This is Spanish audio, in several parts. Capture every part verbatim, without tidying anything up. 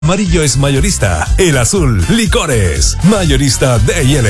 Amarillo es mayorista, el azul, licores, mayorista D y L.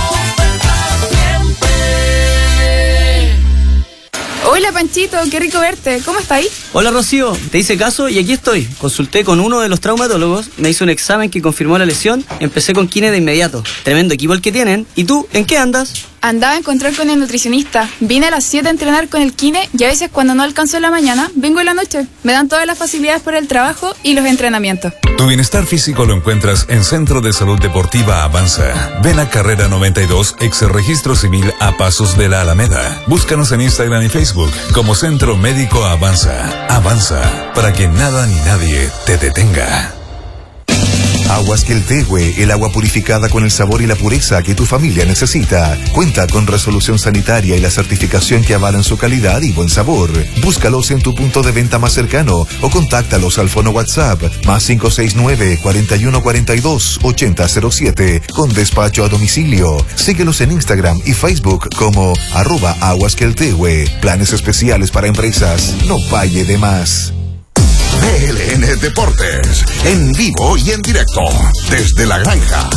Hola Panchito, qué rico verte, ¿cómo está ahí? Hola Rocío, te hice caso y aquí estoy. Consulté con uno de los traumatólogos, me hizo un examen que confirmó la lesión, empecé con kine de inmediato. Tremendo equipo el que tienen. ¿Y tú, en qué andas? Andaba a encontrar con el nutricionista. Vine a las siete a entrenar con el kine y a veces cuando no alcanzo en la mañana, vengo en la noche. Me dan todas las facilidades para el trabajo y los entrenamientos. Tu bienestar físico lo encuentras en Centro de Salud Deportiva Avanza. Ven a Carrera noventa y dos, ex Registro Civil a Pasos de la Alameda. Búscanos en Instagram y Facebook como Centro Médico Avanza. Avanza, para que nada ni nadie te detenga. Aguas Queltehue, el agua purificada con el sabor y la pureza que tu familia necesita. Cuenta con resolución sanitaria y la certificación que avalan su calidad y buen sabor. Búscalos en tu punto de venta más cercano o contáctalos al fono WhatsApp más cinco seis nueve, cuarenta y uno cuarenta y dos, ochenta cero siete con despacho a domicilio. Síguelos en Instagram y Facebook como arroba Aguas Queltehue. Planes especiales para empresas. No pague de más. B L N Deportes, en vivo y en directo, desde la granja.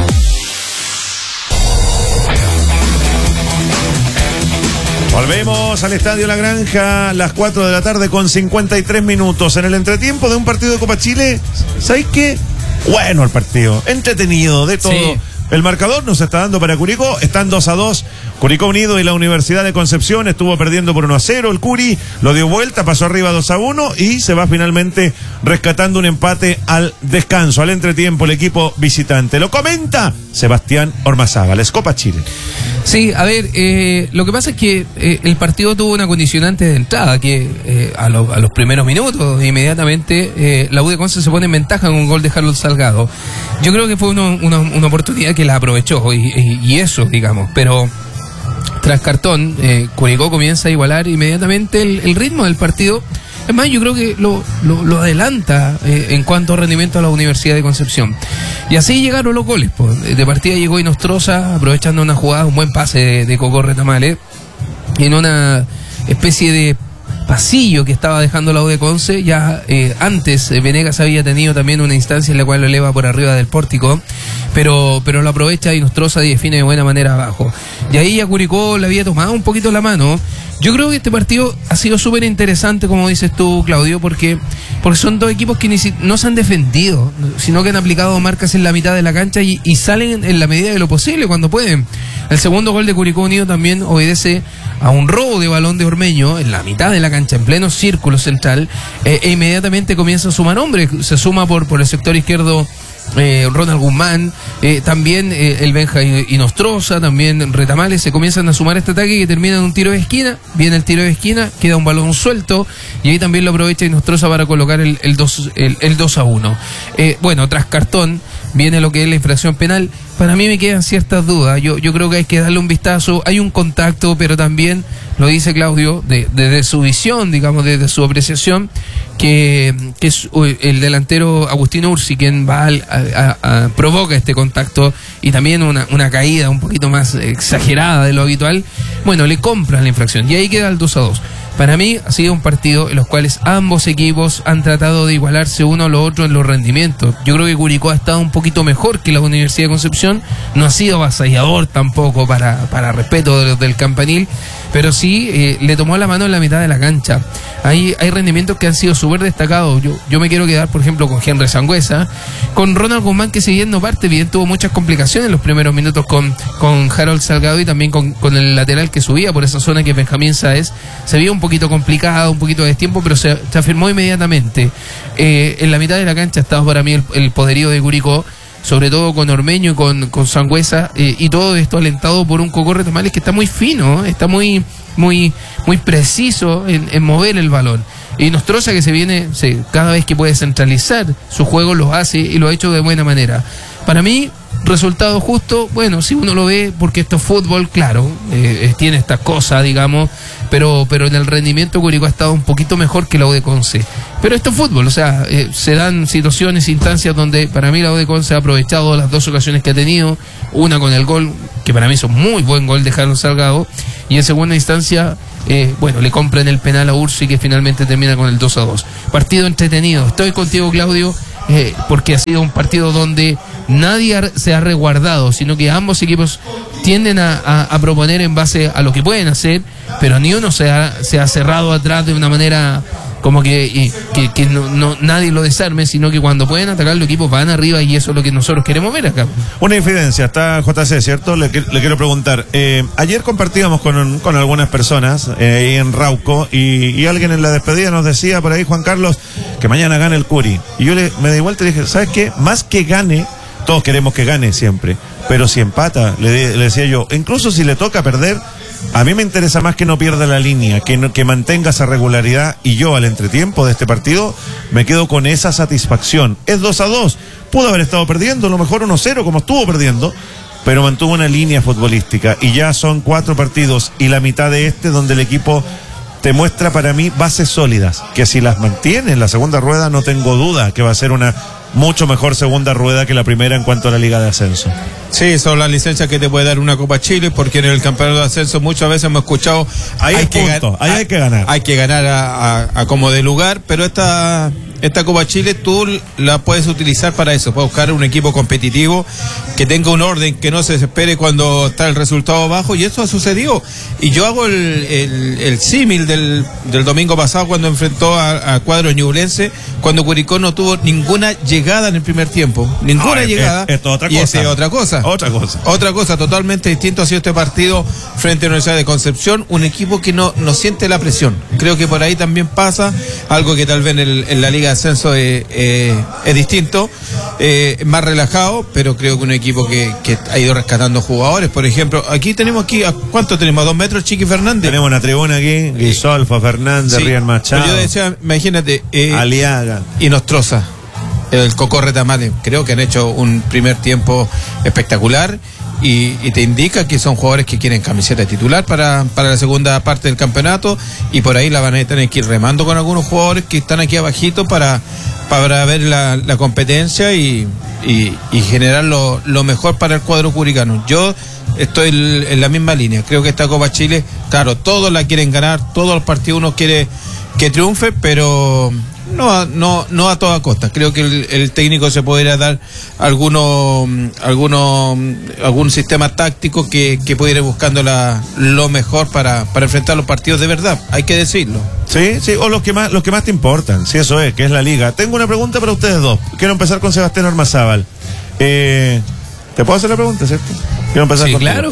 Volvemos al Estadio La Granja, las cuatro de la tarde con cincuenta y tres minutos. En el entretiempo de un partido de Copa Chile, ¿sabéis qué? Bueno el partido, entretenido, de todo. Sí. El marcador nos está dando para Curicó, están dos a dos. Curicó Unido y la Universidad de Concepción estuvo perdiendo por uno a cero. El Curi lo dio vuelta, pasó arriba dos a uno y se va finalmente rescatando un empate al descanso, al entretiempo, el equipo visitante. Lo comenta Sebastián Ormazábal, es Copa Chile. Sí, a ver, eh, lo que pasa es que eh, el partido tuvo una condicionante de entrada, que eh, a, lo, a los primeros minutos, inmediatamente, eh, la U de Conce se pone en ventaja con un gol de Harold Salgado. Yo creo que fue uno, una, una oportunidad que la aprovechó, y, y, y eso, digamos, pero tras cartón, eh, Curicó comienza a igualar inmediatamente el, el ritmo del partido. Es más, yo creo que lo, lo, lo adelanta eh, en cuanto a rendimiento a la Universidad de Concepción. Y así llegaron los goles. Pues. De partida llegó Inostroza, aprovechando una jugada, un buen pase de, de Cocó Retamales, en una especie de pasillo que estaba dejando la U de Conce. Ya eh, antes eh, Venegas había tenido también una instancia en la cual lo eleva por arriba del pórtico, pero pero lo aprovecha Inostroza y define de buena manera abajo. Y ahí ya Curicó le había tomado un poquito la mano. Yo creo que este partido ha sido súper interesante, como dices tú, Claudio, porque, porque son dos equipos que ni si, no se han defendido, sino que han aplicado marcas en la mitad de la cancha y, y salen en la medida de lo posible cuando pueden. El segundo gol de Curicó Unido también obedece a un robo de balón de Ormeño en la mitad de la cancha, en pleno círculo central, eh, e inmediatamente comienza a sumar hombre. Se suma por, por el sector izquierdo Eh, Ronald Guzmán, eh, también eh, el Benja Inostroza, también Retamales, se comienzan a sumar este ataque que termina en un tiro de esquina. Viene el tiro de esquina, queda un balón suelto y ahí también lo aprovecha Inostroza para colocar el, el, dos, el, el dos a uno. Eh, bueno, tras cartón viene lo que es la infracción penal. Para mí me quedan ciertas dudas. Yo, yo creo que hay que darle un vistazo. Hay un contacto, pero también lo dice Claudio, desde de, de su visión, digamos, desde de su apreciación, que, que es el delantero Agustín Ursi quien va al, a, a, a, provoca este contacto y también una, una caída un poquito más exagerada de lo habitual. Bueno, le compran la infracción y ahí queda el dos a dos. Para mí ha sido un partido en los cuales ambos equipos han tratado de igualarse uno a lo otro en los rendimientos. Yo creo que Curicó ha estado un poquito mejor que la Universidad de Concepción, no ha sido avasallador tampoco para, para respeto de, del campanil, pero sí eh, le tomó la mano en la mitad de la cancha. Hay, hay rendimientos que han sido súper destacados. Yo, yo me quiero quedar, por ejemplo, con Henry Sangüesa, con Ronald Guzmán, que si bien no parte bien, tuvo muchas complicaciones en los primeros minutos con, con Harold Salgado y también con, con el lateral que subía por esa zona, que es Benjamín Sáez. Se vio un poquito complicado, un poquito de destiempo, pero se, se afirmó inmediatamente. Eh, en la mitad de la cancha ha estado para mí el, el poderío de Curicó, sobre todo con Ormeño y con, con Sangüesa, eh, y todo esto alentado por un Cocó Retamales que está muy fino, está muy muy muy preciso en, en mover el balón. Y Nostroza, que se viene, se, cada vez que puede centralizar su juego, lo hace y lo ha hecho de buena manera. Para mí, resultado justo, bueno, si uno lo ve, porque esto es fútbol, claro, eh, tiene estas cosas, digamos, pero pero en el rendimiento Curicó ha estado un poquito mejor que la U de Conce. Pero esto es fútbol, o sea, eh, se dan situaciones, instancias donde para mí la U de Conce ha aprovechado las dos ocasiones que ha tenido, una con el gol, que para mí es un muy buen gol de Harold Salgado, y en segunda instancia, eh, bueno, le compran el penal a Ursi, que finalmente termina con el dos a dos. Partido entretenido. Estoy contigo, Claudio. eh, porque ha sido un partido donde nadie ha, se ha resguardado, sino que ambos equipos tienden a, a, a proponer en base a lo que pueden hacer, pero ni uno se ha, se ha cerrado atrás de una manera como que, y, que, que no, no, nadie lo desarme, sino que cuando pueden atacar los equipos van arriba, y eso es lo que nosotros queremos ver acá. Una infidencia, está J C, ¿cierto? Le, le quiero preguntar. Eh, ayer compartíamos con, con algunas personas eh, ahí en Rauco, y, y alguien en la despedida nos decía por ahí, Juan Carlos, que mañana gane el Curi. Y yo le, me di vuelta y dije, ¿sabes qué? Más que gane, todos queremos que gane siempre, pero si empata, le, le decía yo, incluso si le toca perder, a mí me interesa más que no pierda la línea, que, no, que mantenga esa regularidad, y yo al entretiempo de este partido me quedo con esa satisfacción. Es dos a dos, pudo haber estado perdiendo, a lo mejor uno cero como estuvo perdiendo, pero mantuvo una línea futbolística, y ya son cuatro partidos y la mitad de este donde el equipo te muestra para mí bases sólidas, que si las mantiene en la segunda rueda no tengo duda que va a ser una mucho mejor segunda rueda que la primera en cuanto a la Liga de Ascenso. Sí, son las licencias que te puede dar una Copa Chile, porque en el campeonato de ascenso muchas veces hemos escuchado ahí hay, que punto, ahí hay que ganar. Hay que ganar a, a, a como de lugar, pero esta, esta Copa Chile tú la puedes utilizar para eso, para buscar un equipo competitivo, que tenga un orden, que no se desespere cuando está el resultado bajo, y eso ha sucedido. Y yo hago el, el, el símil del, del domingo pasado cuando enfrentó a, a cuadro ñublense, cuando Curicó no tuvo ninguna llegada en el primer tiempo, ninguna no, llegada, es, es otra y cosa. es otra cosa. Otra cosa. Otra cosa totalmente distinto ha sido este partido frente a la Universidad de Concepción, un equipo que no, no siente la presión. Creo que por ahí también pasa algo que tal vez en, el, en la Liga de Ascenso es, eh, es distinto, eh, más relajado, pero creo que un equipo que, que ha ido rescatando jugadores. Por ejemplo, aquí tenemos aquí, ¿a cuánto tenemos? ¿A dos metros Chiqui Fernández? Tenemos una tribuna aquí, Guisolfo, Fernández, sí, Rian Machado. Yo decía, imagínate, eh, Aliaga y Nostroza, el Cocó Retamale, creo que han hecho un primer tiempo espectacular, y, y te indica que son jugadores que quieren camiseta titular para, para la segunda parte del campeonato, y por ahí la van a tener que ir remando con algunos jugadores que están aquí abajito para, para ver la, la competencia y, y, y generar lo, lo mejor para el cuadro curicano. Yo estoy en la misma línea, creo que esta Copa Chile, claro, todos la quieren ganar, todos los partidos uno quiere que triunfe, pero no, no, no a toda costa. Creo que el, el técnico se podría dar alguno, alguno, algún sistema táctico que, que pudiera ir buscando la, lo mejor para, para enfrentar los partidos de verdad, hay que decirlo. Sí, sí, o los que más, los que más te importan, si eso es, que es la Liga. Tengo una pregunta para ustedes dos. Quiero empezar con Sebastián Ormazábal. Eh, ¿Te puedo hacer la pregunta, cierto? Quiero empezar sí, contigo. claro.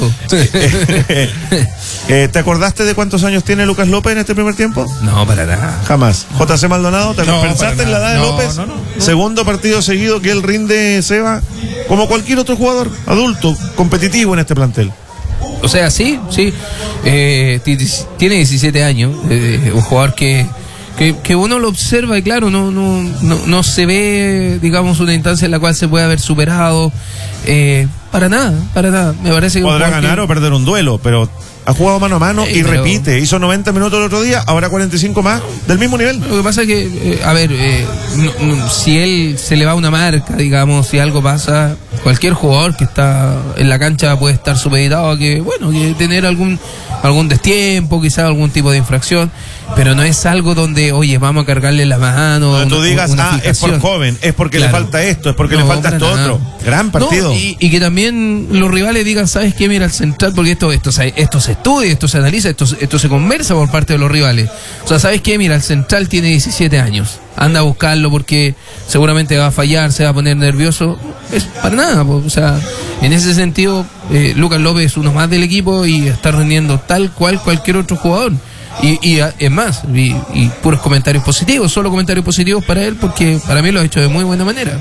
eh, ¿Te acordaste de cuántos años tiene Lucas López en este primer tiempo? No, para nada. Jamás. J C Maldonado, ¿te No, pensaste en la edad de no, López? No, no, no. Segundo partido seguido que él rinde, Seba, como cualquier otro jugador adulto, competitivo en este plantel. O sea, sí, sí. Eh, tiene diecisiete años, eh, un jugador que, que que uno lo observa y claro, no no no, no se ve, digamos, una instancia en la cual se puede haber superado. Eh, para nada, para nada. Me parece que podrá ganar que... o perder un duelo, pero ha jugado mano a mano eh, y pero... repite. Hizo noventa minutos el otro día, ahora cuarenta y cinco más, del mismo nivel. Lo que pasa es que, eh, a ver, eh, no, no, si él se le va una marca, digamos, si algo pasa, cualquier jugador que está en la cancha puede estar supeditado a que, bueno, que tener algún algún destiempo, quizás algún tipo de infracción, pero no es algo donde, oye, vamos a cargarle la mano. No, tú una, digas, una ah, es por joven, es porque claro. le falta esto, es porque no, le falta esto nada. Otro. Gran partido. No, y, y que también los rivales digan, ¿sabes qué? Mira, el central, porque esto, esto, esto se estudia, esto se analiza, esto, esto se conversa por parte de los rivales. O sea, ¿sabes qué? Mira, el central tiene diecisiete años. Anda a buscarlo porque seguramente va a fallar, se va a poner nervioso. Es para nada, o sea, en ese sentido, eh, Lucas López es uno más del equipo y está rendiendo tal cual cualquier otro jugador. Y, y es más, y, y puros comentarios positivos, solo comentarios positivos para él, porque para mí lo ha hecho de muy buena manera.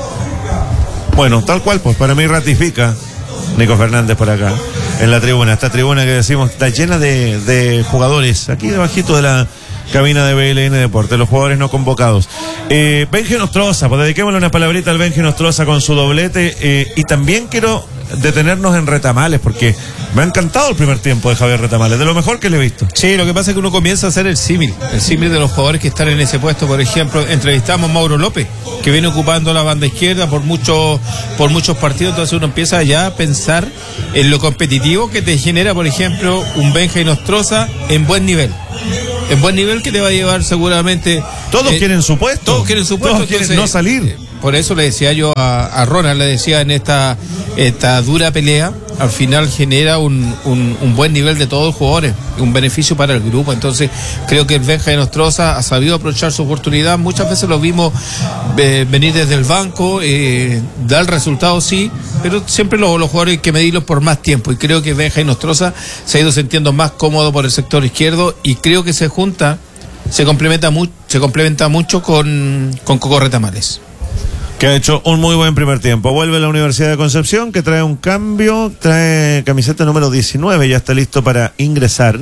Bueno, tal cual, pues para mí ratifica Nico Fernández por acá, en la tribuna. Esta tribuna que decimos está llena de, de jugadores, aquí debajito de la cabina de B L N Deporte, los jugadores no convocados. Eh, Benji Nostroza, pues dediquémosle una palabrita al Benji Nostroza con su doblete, eh, y también quiero detenernos en Retamales, porque me ha encantado el primer tiempo de Javier Retamales, de lo mejor que le he visto. Sí, lo que pasa es que uno comienza a hacer el símil, el símil de los jugadores que están en ese puesto. Por ejemplo, entrevistamos a Mauro López, que viene ocupando la banda izquierda por muchos por muchos partidos, entonces uno empieza ya a pensar en lo competitivo que te genera, por ejemplo, un Benji Nostroza en buen nivel. En buen nivel que te va a llevar seguramente. Todos eh, quieren su puesto. Todos quieren su puesto. Todos quieren entonces, no salir. por eso le decía yo a, a Ronald, le decía en esta, esta dura pelea, al final genera un, un, un buen nivel de todos los jugadores, un beneficio para el grupo. Entonces creo que el Benja de Nostroza ha sabido aprovechar su oportunidad. Muchas veces lo vimos eh, venir desde el banco, eh, dar resultados sí, pero siempre los, los jugadores hay que medirlos por más tiempo, y creo que Benja y Nostroza se ha ido sintiendo más cómodo por el sector izquierdo, y creo que se junta, se complementa, mu- se complementa mucho con, con Coco Retamales, que ha hecho un muy buen primer tiempo. Vuelve a la Universidad de Concepción, que trae un cambio, trae camiseta número diecinueve, ya está listo para ingresar.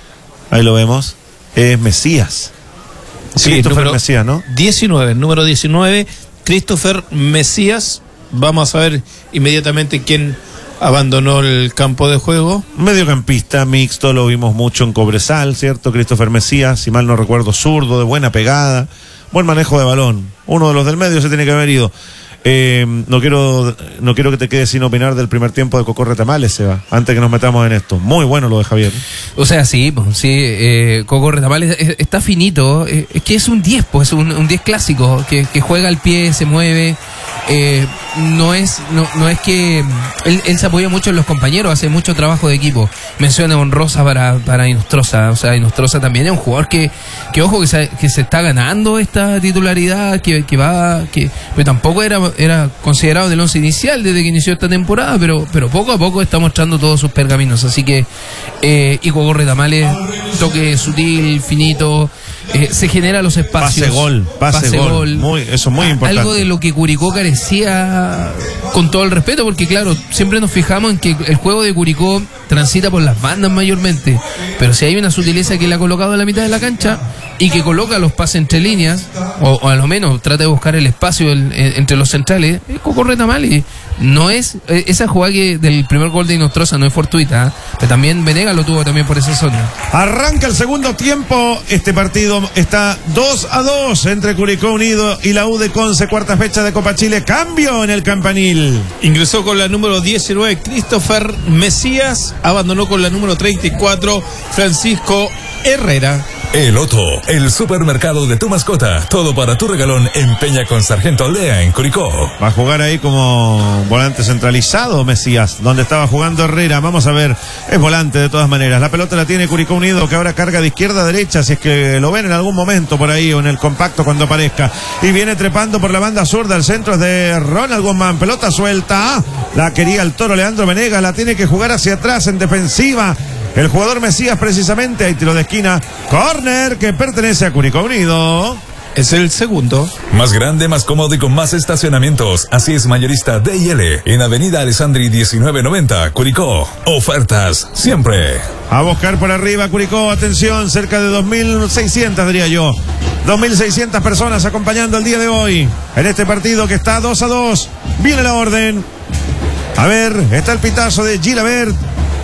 Ahí lo vemos, es Mesías. sí, Christopher número Mesías, ¿no? diecinueve, número diecinueve, Christopher Mesías. Vamos a ver inmediatamente quién abandonó el campo de juego. Mediocampista mixto, lo vimos mucho en Cobresal, ¿cierto? Christopher Mesías, si mal no recuerdo, zurdo, de buena pegada, buen manejo de balón. Uno de los del medio se tiene que haber ido. Eh, no quiero no quiero que te quedes sin opinar del primer tiempo de Coco Retamales, Seba, antes que nos metamos en esto. Muy bueno lo de Javier. O sea, sí, pues, sí, eh, Coco Retamales es- está finito, eh, es que es un diez, pues, es un, un diez clásico, que, que juega al pie, se mueve, eh, no es no, no es que él, él se apoya mucho en los compañeros, hace mucho trabajo de equipo. Menciona honrosa para, para Inostroza, o sea, Inostroza también es un jugador que, que ojo, que se, que se está ganando esta titularidad, que, que va, que pero tampoco era, era considerado del once inicial desde que inició esta temporada, pero, pero poco a poco está mostrando todos sus pergaminos, así que eh, y Coco Retamales, toque sutil, finito, eh, se genera los espacios. Pase gol, pase, gol. Muy, eso es muy importante. Algo de lo que Curicó carecía, con todo el respeto, porque claro, siempre nos fijamos en que el juego de Curicó transita por las bandas mayormente, pero si hay una sutileza que le ha colocado a la mitad de la cancha y que coloca los pases entre líneas, o, o a lo menos trata de buscar el espacio el, el, entre los centrales, es Coco Retamales. No es eh, esa jugada que del primer gol de Inostroza no es fortuita, ¿eh? Pero también Venegas lo tuvo también por esa zona. Arranca el segundo tiempo. Este partido está dos a dos entre Curicó Unido y la U de Conce, cuarta fecha de Copa Chile. Cambio en el campanil. Ingresó con la número diecinueve Christopher Mesías, abandonó con la número treinta y cuatro Francisco Herrera. El Otto, el supermercado de tu mascota. Todo para tu regalón en Peña con Sargento Aldea en Curicó. Va a jugar ahí como volante centralizado Mesías, donde estaba jugando Herrera. Vamos a ver, es volante de todas maneras. La pelota la tiene Curicó Unido, que ahora carga de izquierda a derecha, si es que lo ven en algún momento por ahí o en el compacto cuando aparezca. Y viene trepando por la banda zurda, el centro es de Ronald Guzmán. Pelota suelta, la quería el toro Leandro Venegas, la tiene que jugar hacia atrás en defensiva. El jugador Mesías precisamente, hay tiro de esquina, córner que pertenece a Curicó Unido. Es el segundo. Más grande, más cómodo y con más estacionamientos. Así es mayorista D y L en Avenida Alessandri diecinueve noventa, Curicó. Ofertas siempre. A buscar por arriba Curicó, atención, cerca de dos mil seiscientas diría yo. dos mil seiscientas personas acompañando el día de hoy en este partido que está dos a dos. Viene la orden. A ver, está el pitazo de Gilabert.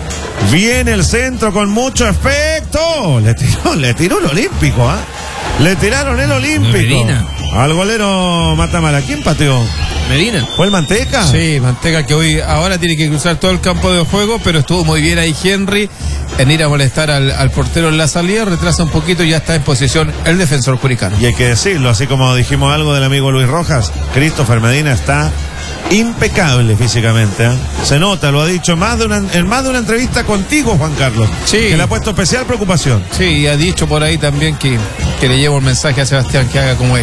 Viene el centro con mucho efecto. Le tiró, le tiró el olímpico, ¿ah? ¿eh? Le tiraron el olímpico. Medina. Al golero Matamala. ¿Quién pateó? Medina. ¿Fue el Manteca? Sí, Manteca, que hoy ahora tiene que cruzar todo el campo de juego, pero estuvo muy bien ahí Henry en ir a molestar al, al portero en la salida. Retrasa un poquito y ya está en posición el defensor curicano. Y hay que decirlo, así como dijimos algo del amigo Luis Rojas, Christopher Medina está impecable físicamente, ¿eh? Se nota, lo ha dicho más de una, en más de una entrevista contigo, Juan Carlos. Sí. Que le ha puesto especial preocupación. Sí, y ha dicho por ahí también que, que le llevo un mensaje a Sebastián que haga como él.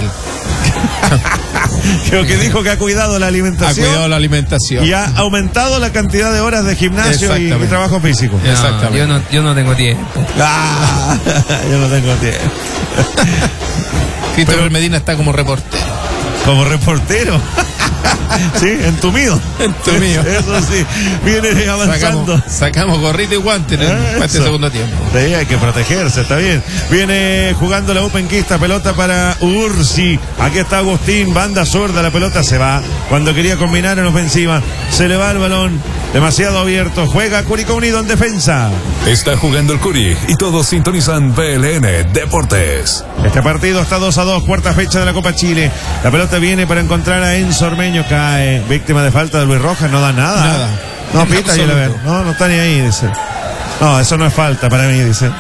Creo que dijo que ha cuidado la Ha alimentación. cuidado la alimentación. Y ha aumentado la cantidad de horas de gimnasio y, y Exactamente. trabajo físico. No, Exactamente. yo no, yo no tengo tiempo. Ah, yo no tengo tiempo. Christopher Pero- Medina está como reportero. Como reportero. Sí, entumido. Entumido. Eso sí, viene avanzando. Sacamos, sacamos gorrito y guante en el, para este Eso. segundo tiempo. Sí, hay que protegerse, está bien. Viene jugando la Upenquista, pelota para Ursi. Aquí está Agustín, banda zurda, la pelota se va. Cuando quería combinar en ofensiva, se le va el balón. Demasiado abierto. Juega Curicó Unido en defensa. Está jugando el Curi y todos sintonizan P L N Deportes. Este partido está dos a dos, cuarta fecha de la Copa Chile. La pelota viene para encontrar a Enzo Ormeño, cae. Víctima de falta de Luis Rojas, no da nada. Nada. No, En pita y absoluto. la ver. No, no está ni ahí, dice. No, eso no es falta para mí, dice.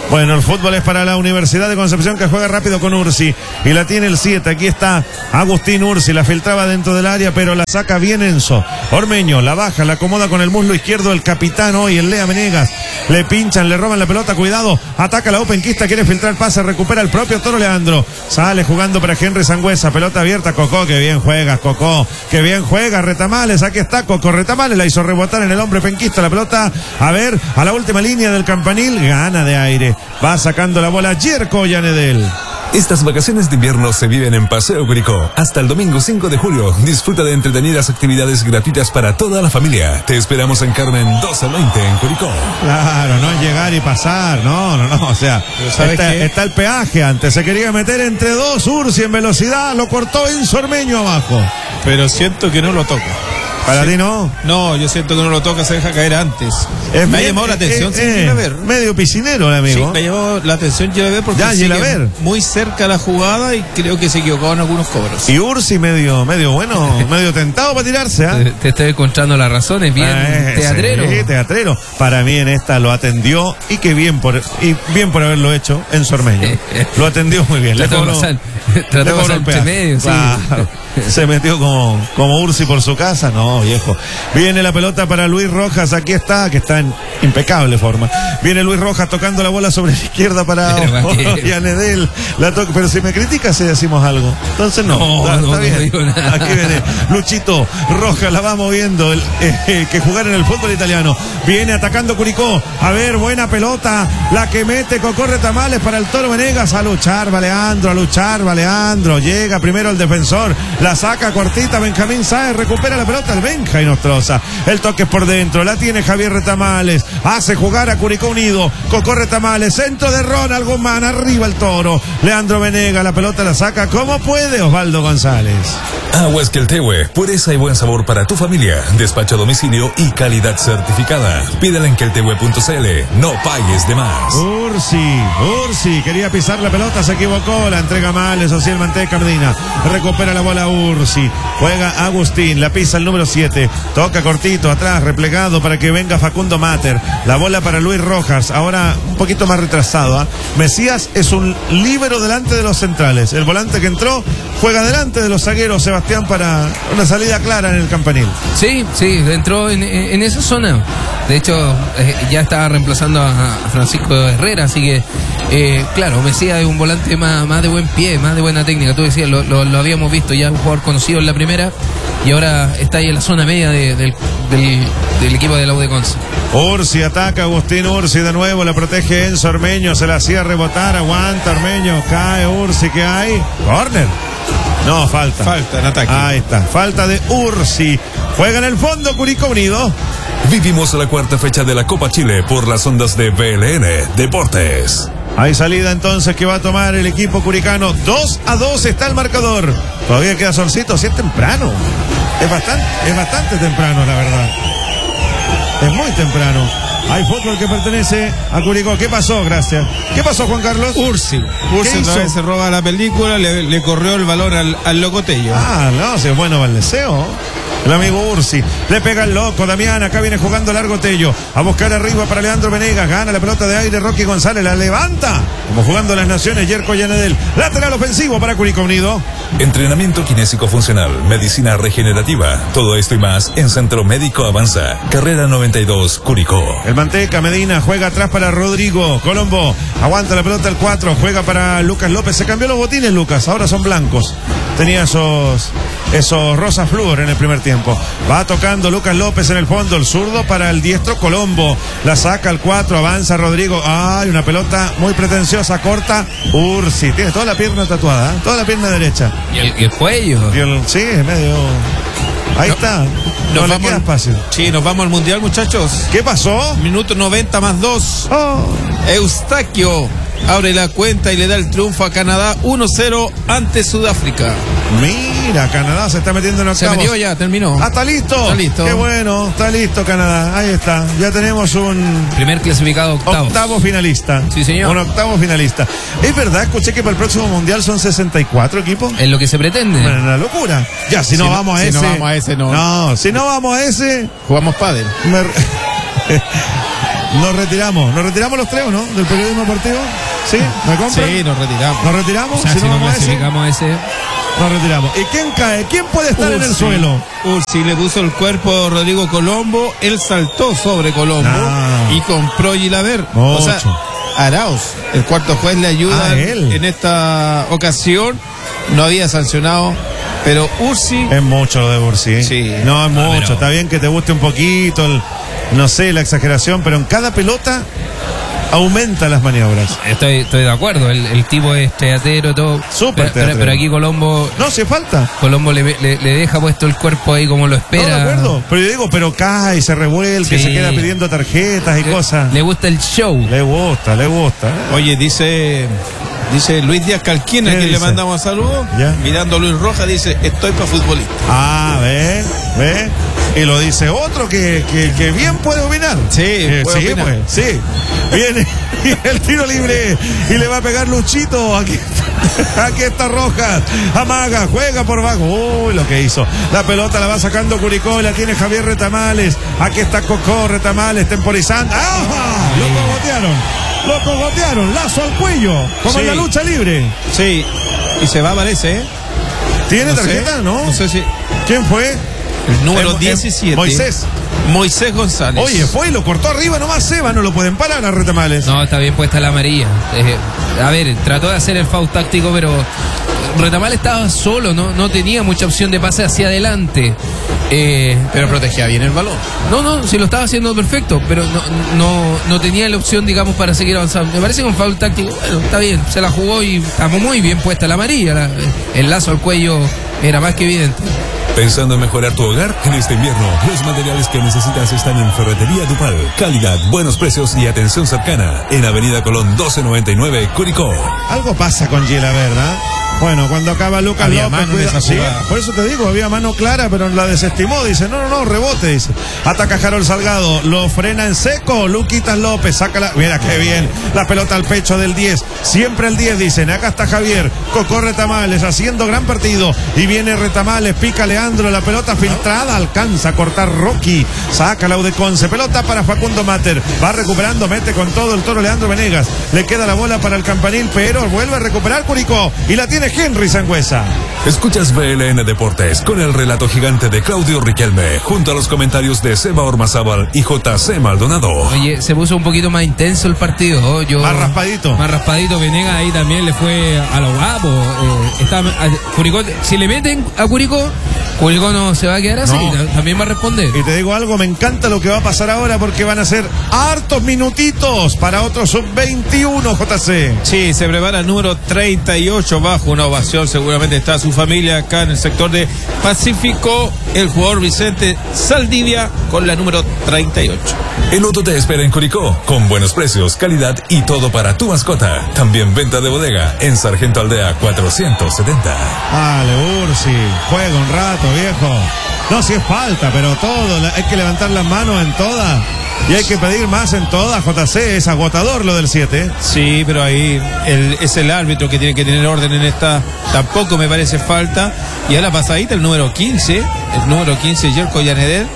Bueno, el fútbol es para la Universidad de Concepción, que juega rápido con Ursi. Y la tiene el siete. Aquí está Agustín Ursi. La filtraba dentro del área, pero la saca bien Enzo. Ormeño la baja, la acomoda con el muslo izquierdo el capitán hoy, el Lea Venegas. Le pinchan, le roban la pelota. Cuidado. Ataca la Openquista. Quiere filtrar pase. Recupera el propio Toro Leandro. Sale jugando para Henry Sangüesa. Pelota abierta. Cocó. Que bien juegas, Cocó. Que bien juega. Retamales. Aquí está Coco. Retamales la hizo rebotar en el hombre penquista. La pelota, a ver, a la última línea del campanil. Gana de aire. Va sacando la bola Yerko Yanedel. Estas vacaciones de invierno se viven en Paseo Curicó. Hasta el domingo cinco de julio. Disfruta de entretenidas actividades gratuitas para toda la familia. Te esperamos en Carmen doce veinte en Curicó. Claro, no es llegar y pasar. No, no, no. O sea, está, está el peaje antes. Se quería meter entre dos. Ursi en velocidad. Lo cortó en Sormeño abajo. Pero siento que no lo toca. ¿Para sí. ti no? No, yo siento que no lo toca, se deja caer antes. Es me bien, ha llamado la atención eh, eh, Gilaver. Medio piscinero el amigo. Sí, me ha llamado la atención Gilaver porque ya, sigue Gilaver. muy cerca la jugada y creo que se equivocó en algunos cobros. Y Ursi medio, medio bueno, medio tentado para tirarse. ¿eh? Te, te estoy encontrando las razones, bien eh, teatrero. Sí, teatrero. Para mí en esta lo atendió y que bien por y bien por haberlo hecho en Sormeño. Lo atendió muy bien. Le cobró, pasar, trató de pasar entre medio, sí. Claro. Se metió como, como Ursi por su casa. No, viejo. Viene la pelota para Luis Rojas. Aquí está, que está en impecable forma. Viene Luis Rojas tocando la bola sobre la izquierda para Yanedel. La toca, pero si me criticas, si decimos algo. Entonces no. No, está, no, está bien. no digo nada. Aquí viene Luchito Rojas, la va moviendo. El, eh, que jugar en el fútbol italiano. Viene atacando Curicó. A ver, buena pelota. La que mete Cocó Retamales para el Toro Venegas. A luchar, va Leandro, a luchar, va Leandro. Llega primero el defensor. La saca cortita Benjamín Sáez, recupera la pelota el Benja y Nostroza. El toque es por dentro, la tiene Javier Retamales, hace jugar a Curicó Unido. Cocó Retamales, centro de Ronald Guzmán, arriba el Toro. Leandro Venega, la pelota la saca como puede Osvaldo González. Aguas Queltehue, pureza y buen sabor para tu familia. Despacho a domicilio y calidad certificada. Pídela en queltehue punto c l. No pagues de más. Ursi, Ursi, quería pisar la pelota, se equivocó, la entrega mal, eso sí, el Manteca Medina. Recupera la bola Ursi, juega Agustín, la pisa el número siete, toca cortito, atrás, replegado para que venga Facundo Mater. La bola para Luis Rojas, ahora un poquito más retrasado. ¿eh? Mesías es un líbero delante de los centrales. El volante que entró juega delante de los zagueros, Sebastián, para una salida clara en el campanil. Sí, sí, entró en, en esa zona. De hecho, eh, ya estaba reemplazando a, a Francisco Herrera, así que, eh, claro, Mesías es un volante más, más de buen pie, más de buena técnica. Tú decías, lo, lo, lo habíamos visto ya, un jugador conocido en la primera, y ahora está ahí en la zona media de, del, del, del equipo de la U de Conce. Ursi ataca, Agustín Ursi de nuevo, la protege Enzo Ormeño, se la hacía rebotar, aguanta Ormeño, cae Ursi, ¿qué hay? Corner. No, falta. Falta en ataque. Ahí está, falta de Ursi. Juega en el fondo Curicó Unido. Vivimos la cuarta fecha de la Copa Chile por las ondas de B L N Deportes. Hay salida entonces que va a tomar el equipo curicano. dos a dos está el marcador. Todavía queda solcito, si es temprano. Es bastante, es bastante temprano, la verdad. Es muy temprano. Hay fútbol que pertenece a Curicó. ¿Qué pasó? Gracias. ¿Qué pasó, Juan Carlos? Ursi. Ursi otra vez se roba la película, le, le corrió el balón al, al locotello. Ah, no, si es bueno Valdeseo. El amigo Ursi. Le pega el loco, Damián. Acá viene jugando largo Tello. A buscar arriba para Leandro Venegas. Gana la pelota de aire Rocky González. La levanta. Como jugando las naciones, Yerko Yanedel. Lateral ofensivo para Curicó Unido. Entrenamiento kinésico funcional, medicina regenerativa. Todo esto y más en Centro Médico Avanza. Carrera noventa y dos, Curicó. El Manteca Medina juega atrás para Rodrigo. Colombo aguanta la pelota el cuatro. Juega para Lucas López. Se cambió los botines, Lucas. Ahora son blancos. Tenía esos, esos rosas flúor en el primer tiempo. Va tocando Lucas López en el fondo. El zurdo para el diestro Colombo. La saca al cuatro. Avanza Rodrigo. Ay, una pelota muy pretenciosa. Corta. Ursi. Tiene toda la pierna tatuada. ¿eh? Toda la pierna derecha. Y el, y el cuello. Y el, sí, es medio. Ahí no, está. No nos le vamos, queda espacio. Sí, nos vamos al mundial, muchachos. ¿Qué pasó? Minuto noventa más dos. Oh. Eustaquio abre la cuenta y le da el triunfo a Canadá uno cero ante Sudáfrica. Mira, Canadá se está metiendo en octavos. Se metió ya, terminó. Ah, ¿está listo? Está listo. Qué bueno, está listo Canadá. Ahí está. Ya tenemos un... Primer clasificado octavo. Octavo finalista. Sí, señor. Un octavo finalista. Es verdad, escuché que para el próximo mundial son sesenta y cuatro equipos. Es lo que se pretende. Bueno, una locura. Ya, si, si no, no vamos a si ese... Si no vamos a ese, no. No, si no vamos a ese... Jugamos pádel. Me... Nos retiramos. ¿Nos retiramos los tres o no? ¿Del periodismo deportivo? ¿Sí? ¿Me compran? Sí, nos retiramos. ¿Nos retiramos? O sea, si, si no no vamos a ese, clasificamos ese. nos retiramos. ¿Y quién cae? ¿Quién puede estar en el Ursi. suelo? Ursi le puso el cuerpo a Rodrigo Colombo, él saltó sobre Colombo No. y compró Gilaver. Ocho. O sea, Arauz, el cuarto juez, le ayuda Ah, él. en esta ocasión. No había sancionado, pero Ursi. Es mucho lo de Bursi, ¿eh? Sí. No, es mucho. pero- Está bien que te guste un poquito, el- no sé, la exageración, pero en cada pelota aumenta las maniobras. Estoy, estoy de acuerdo, el, el tipo es teatero, todo. Súper pero, pero, teatrero. pero aquí Colombo, No, si falta. Colombo le, le, le deja puesto el cuerpo ahí como lo No, de espera. acuerdo. Pero yo digo, pero cae, se revuelve, Sí. se queda pidiendo tarjetas y Le- cosas. Le gusta el show. Le gusta, le gusta. ¿eh? Oye, dice dice Luis Díaz Calquina, a ¿Qué quien le dice? mandamos saludos. Ya. Mirando a Luis Rojas, dice: estoy para futbolista. Ah, ve, ve. Y lo dice otro que, que, que bien puede opinar. Sí, Eh, puede sí, opinar. pues, sí. Viene y el tiro libre y le va a pegar Luchito. Aquí, aquí está Rojas. Amaga, juega por abajo. Uy, lo que hizo. La pelota la va sacando Curicó, la tiene Javier Retamales. Aquí está Cocó Retamales temporizando. ¡Ah! Lo cogotearon. Lo cogotearon. Lazo al cuello. Como en Sí. la lucha libre. Sí, y se va, parece, ¿eh? ¿Tiene No sé, tarjeta? No. No sé si. ¿Quién fue? El número Em- em- diecisiete. Moisés. Moisés González. Oye, fue y lo cortó arriba nomás Seba, no lo pueden parar a Retamales. No, está bien puesta la amarilla. Eh, a ver, trató de hacer el foul táctico, pero Retamal estaba solo, no, no tenía mucha opción de pase hacia adelante. Eh, Pero protegía bien el balón. no, no, sí lo estaba haciendo perfecto, pero no, no, no tenía la opción, digamos, para seguir avanzando. Me parece que un foul táctico, bueno, está bien, se la jugó y estamos muy bien puesta la amarilla. La- el lazo al cuello era más que evidente. ¿Pensando en mejorar tu hogar? En este invierno, los materiales que necesitas están en Ferretería Dupal. Calidad, buenos precios y atención cercana. En Avenida Colón doce noventa y nueve, Curicó. Algo pasa con Gila, ¿verdad? Bueno, cuando acaba Lucas Había López, mano en cuida- esa sí, jugada. por eso te digo, había mano clara, pero la desestimó, dice, no, no, no, rebote, dice. Ataca Harold Salgado, lo frena en seco, Luquitas López, saca la, mira qué bien, la pelota al pecho del diez, siempre el diez, dicen, acá está Javier, Cocó Retamales, haciendo gran partido, y viene Retamales, pica Leandro, la pelota filtrada, alcanza a cortar Rocky, saca la Udeconce, pelota para Facundo Mater, va recuperando, mete con todo el toro Leandro Venegas, le queda la bola para el campanil, pero vuelve a recuperar Curicó, y la tiene Henry Sangüesa. Escuchas B L N Deportes con el relato gigante de Claudio Riquelme, junto a los comentarios de Seba Ormazábal y J C Maldonado. Oye, se puso un poquito más intenso el partido. ¿oh? Yo, Más raspadito. Más raspadito. Venegas ahí también le fue a lo guapo. Eh, está, a- Curicó, si le meten a Curicó, Curicó no se va a quedar así. No. ta- También va a responder. Y te digo algo, me encanta lo que va a pasar ahora porque van a ser hartos minutitos para otro sub veintiuno, J C. Sí, se prepara el número treinta y ocho bajo una ovación. Seguramente está su familia acá en el sector de Pacífico. El jugador Vicente Saldivia con la número treinta y ocho. El Loto te espera en Curicó, con buenos precios, calidad y todo para tu mascota. También venta de bodega en Sargento Aldea cuatrocientos setenta. Dale, Ursi, juega un rato, viejo. No, si es falta, pero todo, la- hay que levantar las manos en todas. Y hay que pedir más en todas, J C, es agotador lo del siete. Sí, pero ahí el- es el árbitro que tiene que tener orden en esta. Tampoco me parece falta. Y a la pasadita, el número quince, el número quince, Yerko Yaneder,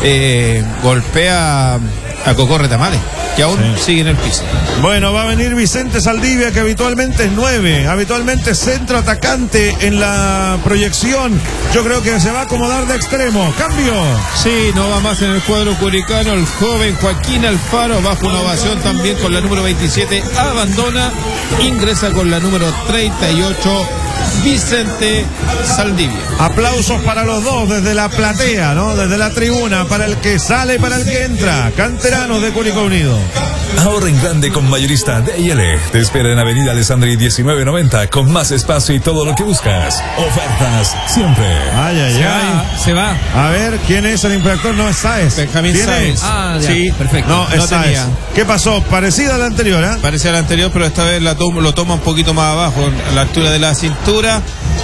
eh, golpea a Cocó Retamales, que aún Sí. sigue en el piso. Bueno, va a venir Vicente Saldivia, que habitualmente es nueve, habitualmente centro atacante en la proyección. Yo creo que se va a acomodar de extremo. Cambio. Sí, no va más en el cuadro curicano. El joven Joaquín Alfaro, bajo una ovación también con la número veintisiete, abandona, ingresa con la número treinta y ocho, Vicente Saldivia. Aplausos para los dos desde la platea, ¿no? Desde la tribuna, para el que sale y para el que entra. Canteranos de Curicó Unido. Ahorra en grande con Mayorista D I L. Te espera en Avenida Alessandri diecinueve noventa con más espacio y todo lo que buscas. Ofertas siempre. Ay, ay, Se ay. va, se va. A ver, ¿quién es el infractor? No es Sáez. Benjamín ¿Quién Sáez. es? Ah, ya, Sí, perfecto. No, es no Sáez. tenía. ¿Qué pasó? Parecida a la anterior, ¿eh? Parece al anterior, pero esta vez la toma, lo toma un poquito más abajo, a la altura de la cintura.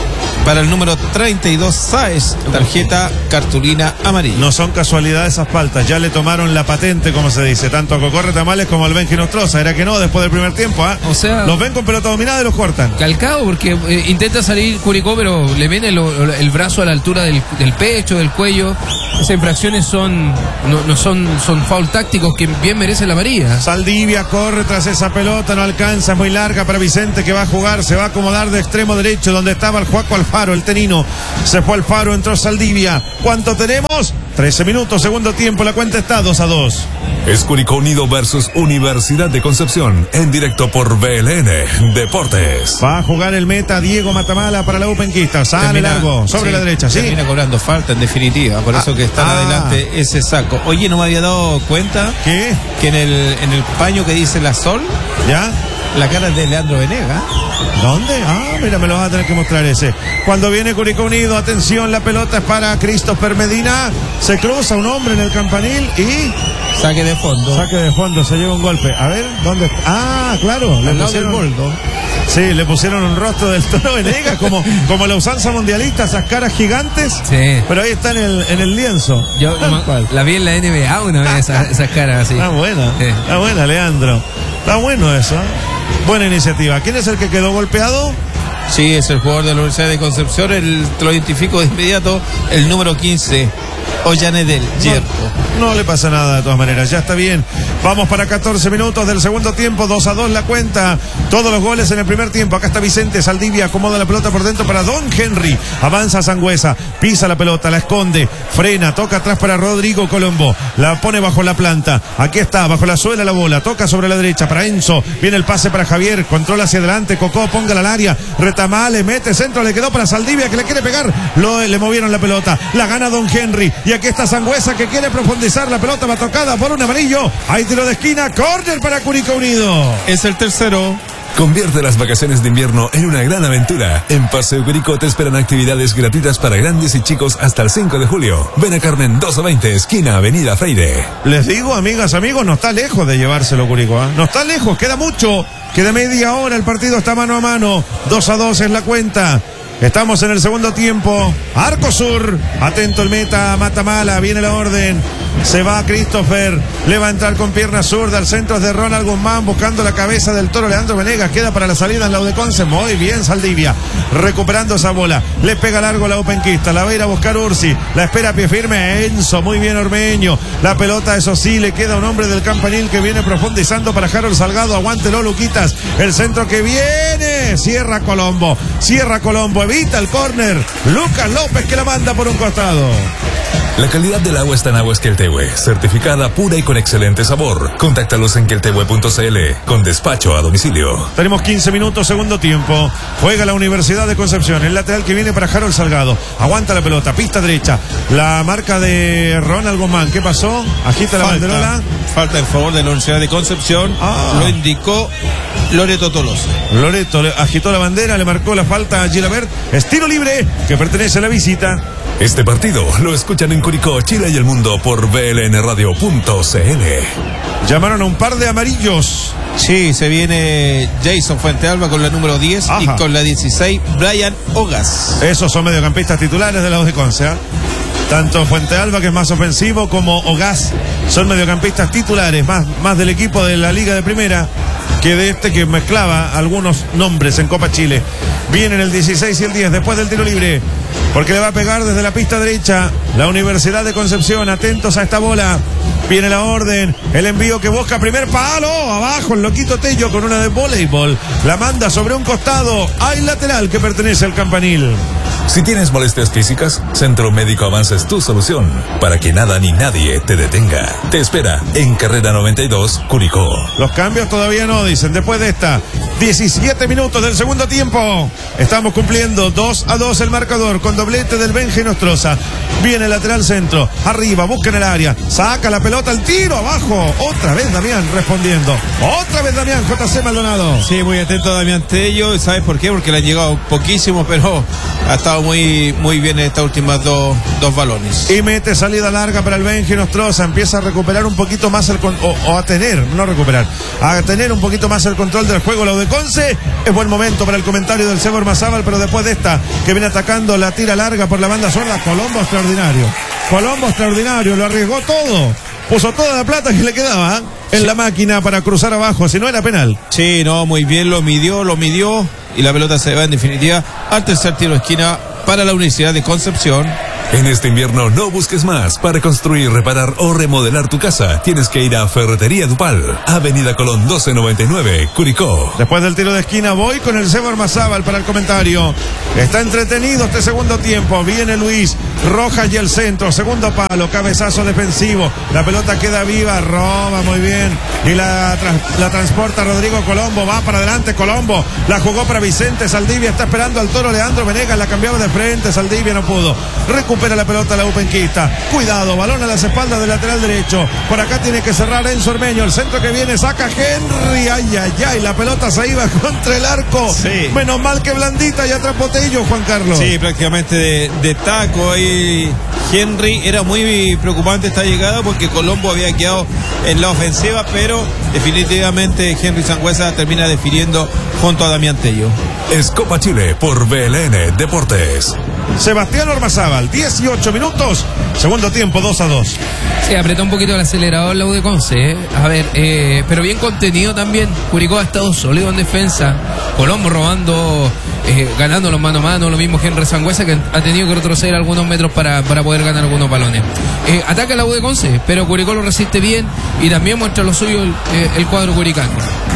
Para el número treinta y dos, Sáez, tarjeta cartulina amarilla. No son casualidad esas faltas, ya le tomaron la patente, como se dice, tanto a Cocorre Tamales como al Benji Nostroza. Era que no, después del primer tiempo, ¿ah? ¿eh? O sea, los ven con pelota dominada y los cortan. Calcado, porque eh, intenta salir Curicó, pero le viene el, el brazo a la altura del, del pecho, del cuello. Esas infracciones son no, no son, son foul tácticos que bien merecen la amarilla. Saldivia corre tras esa pelota, no alcanza, es muy larga para Vicente, que va a jugar, se va a acomodar de extremo derecho, donde estaba el Juaco Alfaro, el tenino. Se fue Alfaro, entró Saldivia. ¿Cuánto tenemos? trece minutos, segundo tiempo, la cuenta está dos a dos. Es Curicó Unido versus Universidad de Concepción, en directo por B L N Deportes. Va a jugar el meta Diego Matamala para la Upenquista. Sale termina, largo, sobre sí, la derecha, sí. Termina cobrando falta en definitiva, por ah, eso que está ah. adelante ese saco. Oye, no me había dado cuenta. ¿Qué? Que en el, en el paño que dice la Sol, ¿ya? La cara es de Leandro Venega. ¿Dónde? Ah, mira, me lo vas a tener que mostrar ese. Cuando viene Curicó Unido, atención, la pelota es para Christopher Medina. Se cruza un hombre en el campanil y... Saque de fondo. Saque de fondo, se lleva un golpe. A ver, ¿dónde? Ah, claro. Le pusieron el boldo. Sí, le pusieron un rostro del Toro Venegas, como, como la usanza mundialista, esas caras gigantes. Sí. Pero ahí está en el, en el lienzo. Yo no, la vi en la N B A una vez, esas, esas caras así. Está buena, sí. Está buena, Leandro. Está bueno eso. Buena iniciativa. ¿Quién es el que quedó golpeado? Sí, es el jugador de la Universidad de Concepción, el, te lo identifico de inmediato, el número quince, Ollanedel Yerpo. No, no le pasa nada de todas maneras, ya está bien. Vamos para catorce minutos del segundo tiempo, dos a dos la cuenta. Todos los goles en el primer tiempo. Acá está Vicente Saldivia, acomoda la pelota por dentro para Don Henry. Avanza Sangüesa, pisa la pelota, la esconde, frena, toca atrás para Rodrigo Colombo. La pone bajo la planta. Aquí está, bajo la suela la bola, toca sobre la derecha para Enzo. Viene el pase para Javier, controla hacia adelante, Cocó, póngala al área. Retamale, mete centro, le quedó para Saldivia que le quiere pegar. Lo, le movieron la pelota, la gana Don Henry. Y aquí está Sangüesa que quiere profundizar. La pelota va tocada por un amarillo. Hay tiro de esquina, córner para Curicó Unido. Es el tercero. Convierte las vacaciones de invierno en una gran aventura. En Paseo Curicó te esperan actividades gratuitas para grandes y chicos hasta el cinco de julio. Ven a Carmen doscientos veinte, esquina Avenida Freire. Les digo, amigas, amigos, no está lejos de llevárselo Curicó, ¿eh? No está lejos, queda mucho. Queda media hora, el partido está mano a mano. dos a dos es la cuenta. Estamos en el segundo tiempo. Arco Sur. Atento el meta. Matamala. Viene la orden. Se va Christopher. Le va a entrar con pierna zurda. El centro es de Ronald Guzmán. Buscando la cabeza del Toro Leandro Venegas. Queda para la salida en la Udeconce. Muy bien Saldivia. Recuperando esa bola. Le pega largo la Openquista. La va a ir a buscar Ursi. La espera a pie firme Enzo. Muy bien Ormeño. La pelota, eso sí, le queda un hombre del campanil que viene profundizando para Harold Salgado. Aguántelo, Luquitas. El centro que viene. Cierra Colombo. Cierra Colombo. Evita el córner. Lucas López que la manda por un costado. La calidad del agua está en Aguas Queltehue, certificada pura y con excelente sabor. Contáctalos en queltehue punto c l con despacho a domicilio. Tenemos quince minutos, segundo tiempo. Juega la Universidad de Concepción. El lateral que viene para Harold Salgado. Aguanta la pelota, pista derecha. La marca de Ronald Guzmán. ¿Qué pasó? Agita la Falta. banderola. Falta en favor de la Universidad de Concepción. Ah. Lo indicó Loreto Tolosa. Loreto le agitó la bandera, le marcó la falta a Gilabert. Estilo libre que pertenece a la visita. Este partido lo escuchan en Curicó, Chile y el mundo por b l n radio punto c l. Llamaron a un par de amarillos. Sí, se viene Jason Fuentealba con la número diez. Ajá. Y con la dieciséis, Brian Ogas. Esos son mediocampistas titulares de la Udeconce, ¿eh? Tanto Fuentealba, que es más ofensivo, como Ogas son mediocampistas titulares, más, más del equipo de la Liga de Primera que de este que mezclaba algunos nombres en Copa Chile. Vienen el dieciséis y el diez después del tiro libre, porque le va a pegar desde la pista derecha la Universidad de Concepción. Atentos a esta bola. Viene la orden, el envío que busca primer palo, abajo el loquito Tello con una de voleibol, la manda sobre un costado, hay lateral que pertenece al campanil. Si tienes molestias físicas, Centro Médico Avanza es tu solución, para que nada ni nadie te detenga. Te espera en Carrera noventa y dos, Curicó. Los cambios todavía no, dicen, después de esta, diecisiete minutos del segundo tiempo, estamos cumpliendo dos a dos el marcador, con doblete del Benja Nostroza. Viene el lateral centro, arriba, busca en el área, saca la pelota, el tiro, abajo. Otra vez Damián respondiendo. Otra vez Damián, J C Maldonado. Sí, muy atento Damián Tello. ¿Sabes por qué? Porque le han llegado poquísimo, pero ha estado muy, muy bien en estas últimas dos, dos balones. Y mete salida larga para el Benja Nostroza. Empieza a recuperar un poquito más el con, o, o a tener, no recuperar, a tener un poquito más el control del juego. Lo de Conce es buen momento para el comentario del Seba Ormazábal, pero después de esta que viene atacando la tira larga por la banda zurda, Colombo extraordinario. Colombo extraordinario, lo arriesgó todo. Puso toda la plata que le quedaba en la máquina para cruzar abajo, si no era penal. Sí, no, muy bien, lo midió, lo midió y la pelota se va en definitiva al tercer tiro de esquina para la Universidad de Concepción. En este invierno no busques más. Para construir, reparar o remodelar tu casa, tienes que ir a Ferretería Dupal, Avenida Colón doce noventa y nueve, Curicó. Después del tiro de esquina voy con el Seba Ormazábal para el comentario. Está entretenido este segundo tiempo. Viene Luis Rojas y el centro, segundo palo, cabezazo defensivo. La pelota queda viva, roba muy bien y la, tra- la transporta Rodrigo Colombo. Va para adelante Colombo, la jugó para Vicente Saldivia. Está esperando al toro Leandro Venegas, la cambiaba de frente. Saldivia no pudo. Recupera la pelota la Upenquista. Cuidado, balón a las espaldas del lateral derecho. Por acá tiene que cerrar Enzo Ormeño. El centro que viene, saca Henry. Ay, ay, ay. La pelota se iba contra el arco. Sí. Menos mal que blandita y atrapó Tello, Juan Carlos. Sí, prácticamente de, de taco ahí Henry. Era muy preocupante esta llegada porque Colombo había quedado en la ofensiva, pero definitivamente Henry Sangüesa termina definiendo junto a Damián Tello. Es Copa Chile por B L N Deportes. Sebastián Ormazábal, dieciocho minutos, segundo tiempo, dos a dos. Sí, apretó un poquito el acelerador la U de Conce, ¿eh? A ver, eh, pero bien contenido también. Curicó ha estado sólido en defensa. Colombo robando, eh, ganando los mano a mano. Lo mismo Henry Sangüesa, que ha tenido que retroceder algunos metros para, para poder ganar algunos balones. Eh, ataca la U de Conce, pero Curicó lo resiste bien y también muestra lo suyo el, eh, el cuadro curicano.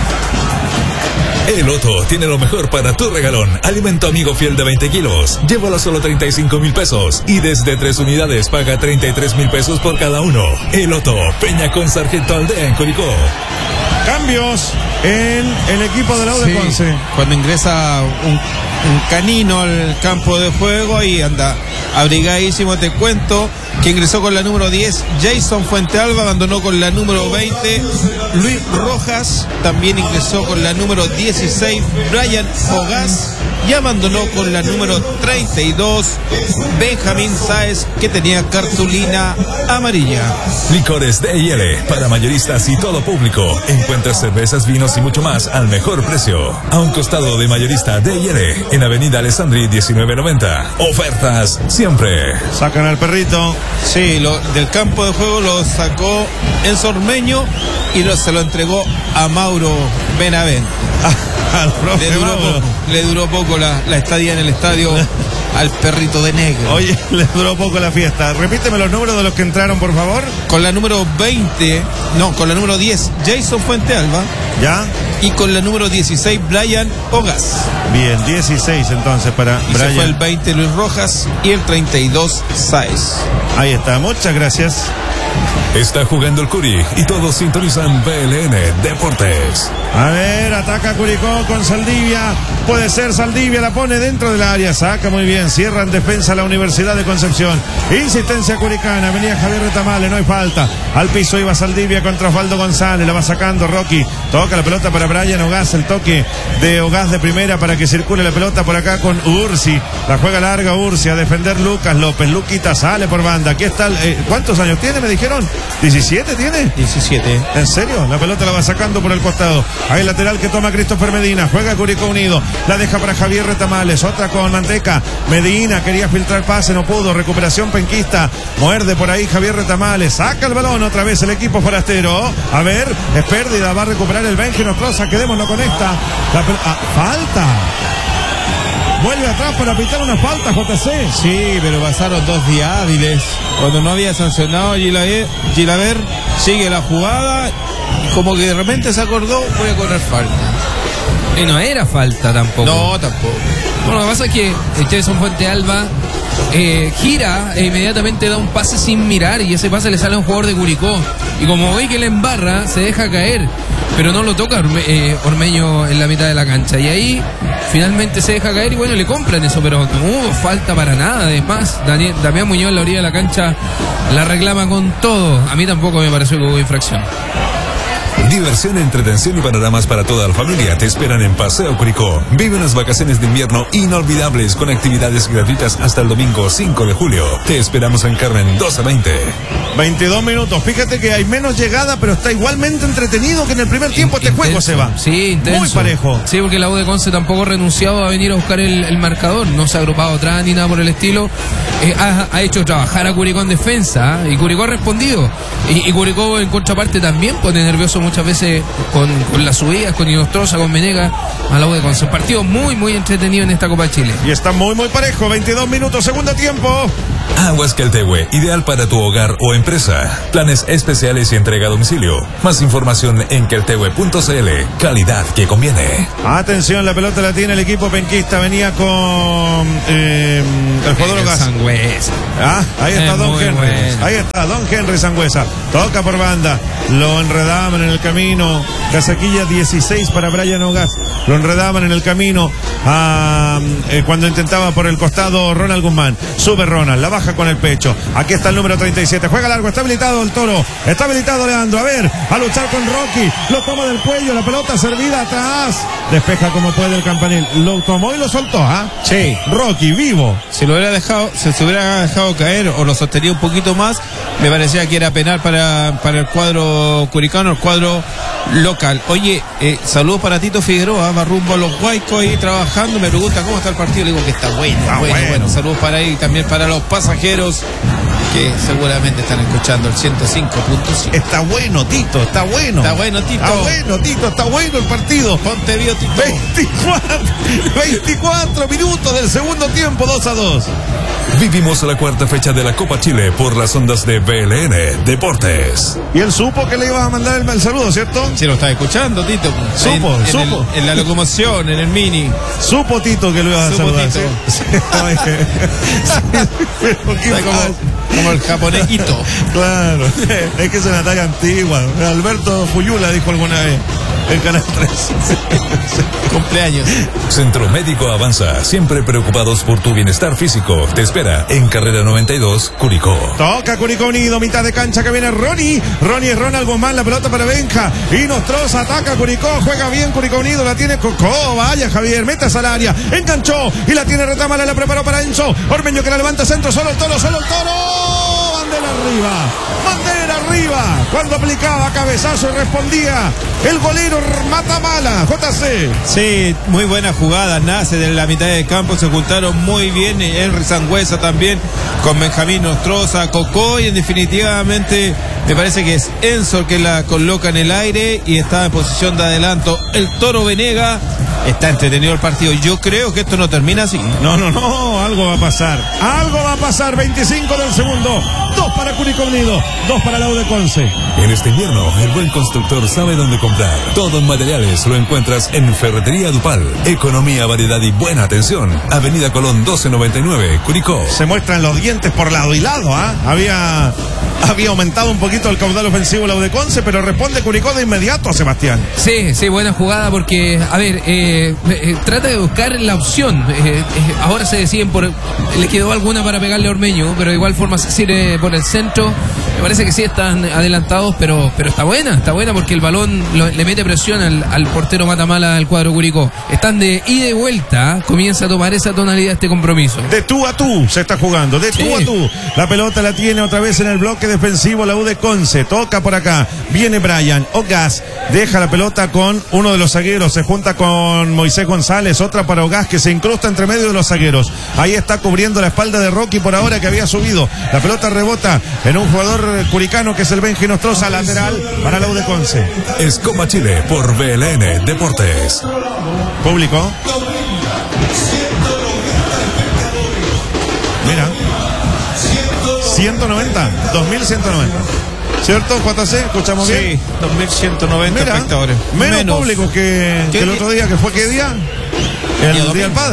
El Otto tiene lo mejor para tu regalón. Alimento amigo fiel de veinte kilos. Llévalo a solo treinta y cinco mil pesos. Y desde tres unidades paga treinta y tres mil pesos por cada uno. El Otto, Peña con Sargento Aldea en Curicó. Cambios en el equipo de la U de Sí, Conce. cuando ingresa un, un canino al campo de juego y anda abrigadísimo, te cuento que ingresó con la número diez Jason Fuentealba, abandonó con la número veinte Luis Rojas, también ingresó con la número dieciséis Brian Ogaz y abandonó con la número treinta y dos Benjamín Sáez, que tenía cartulina amarilla. Licores D y L para mayoristas y todo público. Encuentras cervezas, vinos y mucho más al mejor precio. A un costado de mayorista D y L en Avenida Alessandri diecinueve noventa. Ofertas siempre. Sacan al perrito. Sí, lo, del campo de juego lo sacó Enzo Ormeño y lo, se lo entregó a Mauro Benavent. Al profe Le duró, Mauro. poco, le duró poco la, la estadía en el estadio al perrito de negro. Oye, le duró poco la fiesta. Repíteme los números de los que entraron, por favor. Con la número veinte, no, con la número diez, Jason Fuentealba. ¿Ya? Y con la número dieciséis, Brian Ogaz. Bien, dieciséis entonces para Y Brian. se fue el veinte, Luis Rojas, y el treinta y dos, Sáez. Ahí está, muchas gracias. Está jugando el Curi y todos sintonizan B L N Deportes. A ver, ataca Curicó con Saldivia. Puede ser Saldivia, la pone dentro del área. Saca muy bien, cierra en defensa la Universidad de Concepción. Insistencia curicana, venía Javier Retamale, no hay falta. Al piso iba Saldivia contra Osvaldo González, la va sacando Rocky. Toca la pelota para Brian Ogaz, el toque de Ogaz de primera para que circule la pelota por acá con Ursi. La juega larga Ursi, a defender Lucas López. Luquita sale por banda. Aquí está, el, eh, ¿cuántos años tiene? Me dijeron. ¿diecisiete tiene? diecisiete. ¿En serio? La pelota la va sacando por el costado. Ahí el lateral que toma Christopher Medina. Juega Curicó Unido. La deja para Javier Retamales. Otra con Manteca. Medina quería filtrar pase, no pudo. Recuperación penquista. Muerde por ahí Javier Retamales. Saca el balón otra vez el equipo forastero. A ver, es pérdida. Va a recuperar el Benja Nostroza. Quedémonos con esta. La pel- ah, falta. Vuelve atrás para pitar una falta, J C. Sí, pero pasaron dos días hábiles. Cuando no había sancionado a Gilaver, Gilaver sigue la jugada y como que de repente se acordó, voy a correr falta. Y no era falta tampoco. No, tampoco. Bueno, lo que pasa es que Jason Fuentealba eh, gira e inmediatamente da un pase sin mirar y ese pase le sale a un jugador de Curicó. Y como ve que le embarra, se deja caer, pero no lo toca Orme, eh, Ormeño en la mitad de la cancha. Y ahí finalmente se deja caer y bueno, le compran eso, pero no hubo falta para nada. Además, Daniel, Damián Muñoz en la orilla de la cancha la reclama con todo. A mí tampoco me pareció que hubo infracción. Diversión, entretención y panoramas para toda la familia te esperan en Paseo Curicó. Vive unas vacaciones de invierno inolvidables con actividades gratuitas hasta el domingo cinco de julio. Te esperamos en Carmen doce veinte. veintidós minutos. Fíjate que hay menos llegada, pero está igualmente entretenido que en el primer tiempo este Intenso. juego se va. Sí, intenso. Muy parejo. Sí, porque la U de Conce tampoco ha renunciado a venir a buscar el, el marcador. No se ha agrupado atrás ni nada por el estilo. Eh, ha, ha hecho trabajar a Curicó en defensa, ¿eh? Y Curicó ha respondido. Y, y Curicó en contraparte también pone nervioso muchas veces con, con las subidas, con Inostroza, con Venega, a la U de Conce. Partido muy, muy entretenido en esta Copa de Chile. Y está muy, muy parejo. veintidós minutos, segundo tiempo. Aguas Caltehue, ideal para tu hogar o empresa. Planes especiales y entrega a domicilio. Más información en caltehue punto c l. Calidad que conviene. Atención, la pelota la tiene el equipo penquista. Venía con eh, el jugador Gas. Sangüesa. Ah, ahí está Es Don muy Henry. bueno. Ahí está Don Henry Sangüesa. Toca por banda. Lo enredaban en el camino. Casaquilla dieciséis para Brian Ogas. Lo enredaban en el camino a, eh, cuando intentaba por el costado Ronald Guzmán. Sube Ronald, la baja con el pecho. Aquí está el número treinta y siete. Juega largo, está habilitado el Toro. Está habilitado Leandro. A ver, a luchar con Rocky. Lo toma del cuello, la pelota servida atrás. Despeja como puede el Campanil. Lo tomó y lo soltó, ¿ah? Sí. Rocky, vivo. Si lo hubiera dejado, si se hubiera dejado caer o lo sostenía un poquito más, me parecía que era penal para, para el cuadro curicano, el cuadro local. Oye, eh, saludos para Tito Figueroa, va rumbo a los Guaicos ahí trabajando. Me pregunta cómo está el partido, le digo que está bueno, Está bueno, bueno. bueno. Saludos para ahí también para los pasajeros que seguramente están escuchando el ciento cinco punto cinco. Está bueno, Tito, está bueno. Está bueno, Tito. Está bueno, Tito, está bueno el partido. Ponte bio, Tito. veinticuatro, veinticuatro minutos del segundo tiempo, dos a dos. Vivimos la cuarta fecha de la Copa Chile por las ondas de B L N Deportes. Y él supo que le iba a mandar el, el saludo, ¿cierto? Si lo estás escuchando, Tito. Supo, en, en supo. el- en la locomoción, en el mini. Supo Tito que lo iba a Supo saludar. Tito. ¿sí? Sí, oye. Sí, pero qué Está como, mal. como el japonesito. Claro, es que es una talla antigua. Alberto Fuyula dijo alguna vez en Canal tres. Cumpleaños. Centro Médico Avanza, siempre preocupados por tu bienestar físico. Te espera en Carrera noventa y dos, Curicó. Toca Curicó Unido, mitad de cancha que viene Ronnie. Ronnie es Ronald Guzmán, la pelota para Benja. Y Nostroza ataca Curicó, juega bien Curicó Unido, la tiene Cocó. Vaya Javier, metas al área, enganchó y la tiene Retámara, la preparó para Enzo. Ormeño que la levanta centro, solo el Toro, solo el Toro. Bandera arriba, bandera arriba. Cuando aplicaba cabezazo y respondía el golero Matamala, J C. Sí, muy buena jugada, nace de la mitad del campo, se juntaron muy bien, Henry Sangüesa también, con Benjamín Nostroza, Cocó, y en definitivamente me parece que es Enzo que la coloca en el aire y está en posición de adelanto. El Toro Venega, está entretenido el partido, yo creo que esto no termina así. No, no, no, algo va a pasar. Algo va a pasar. veinticinco del segundo. Dos para Curicó Unido, dos para la U de Conce. En este invierno, el buen constructor sabe dónde comprar. Todo en materiales lo encuentras en Ferretería Dupal. Economía, variedad y buena atención. Avenida Colón doce noventa y nueve, Curicó. Se muestran los dientes por lado y lado, ¿ah? Había, había aumentado un poquito el caudal ofensivo la U de Conce, pero responde Curicó de inmediato, Sebastián. Sí, sí, buena jugada porque, a ver, eh, eh, trata de buscar la opción. Eh, eh, ahora se deciden por... Le quedó alguna para pegarle a Ormeño, pero de igual forma se sirve por el centro. Me parece que sí están adelantados, pero pero está buena, está buena porque el balón lo- le mete presión al, al portero Matamala del cuadro Curicó. Están de ida y vuelta, ¿eh? Comienza a tomar esa tonalidad este compromiso. De tú a tú se está jugando, de tú Sí. a tú. La pelota la tiene otra vez en el bloque defensivo la U de Conce. Toca por acá. Viene Brian. Ogas deja la pelota con uno de los zagueros. Se junta con Moisés González. Otra para Ogas que se incrusta entre medio de los zagueros. Ahí está cubriendo la espalda de Rocky por ahora que había subido. La pelota rebota en un jugador curicano que es el Benji Nostroza, lateral para la U de Conce. Es Copa Chile por B L N Deportes. Público. Mira. ciento noventa, dos mil ciento noventa. ¿Cierto, J C? ¿Escuchamos Sí, bien? dos mil ciento noventa Mira, espectadores. menos, público que, que ¿Qué el día? otro día, que fue ¿qué día? El Día Día del Padre.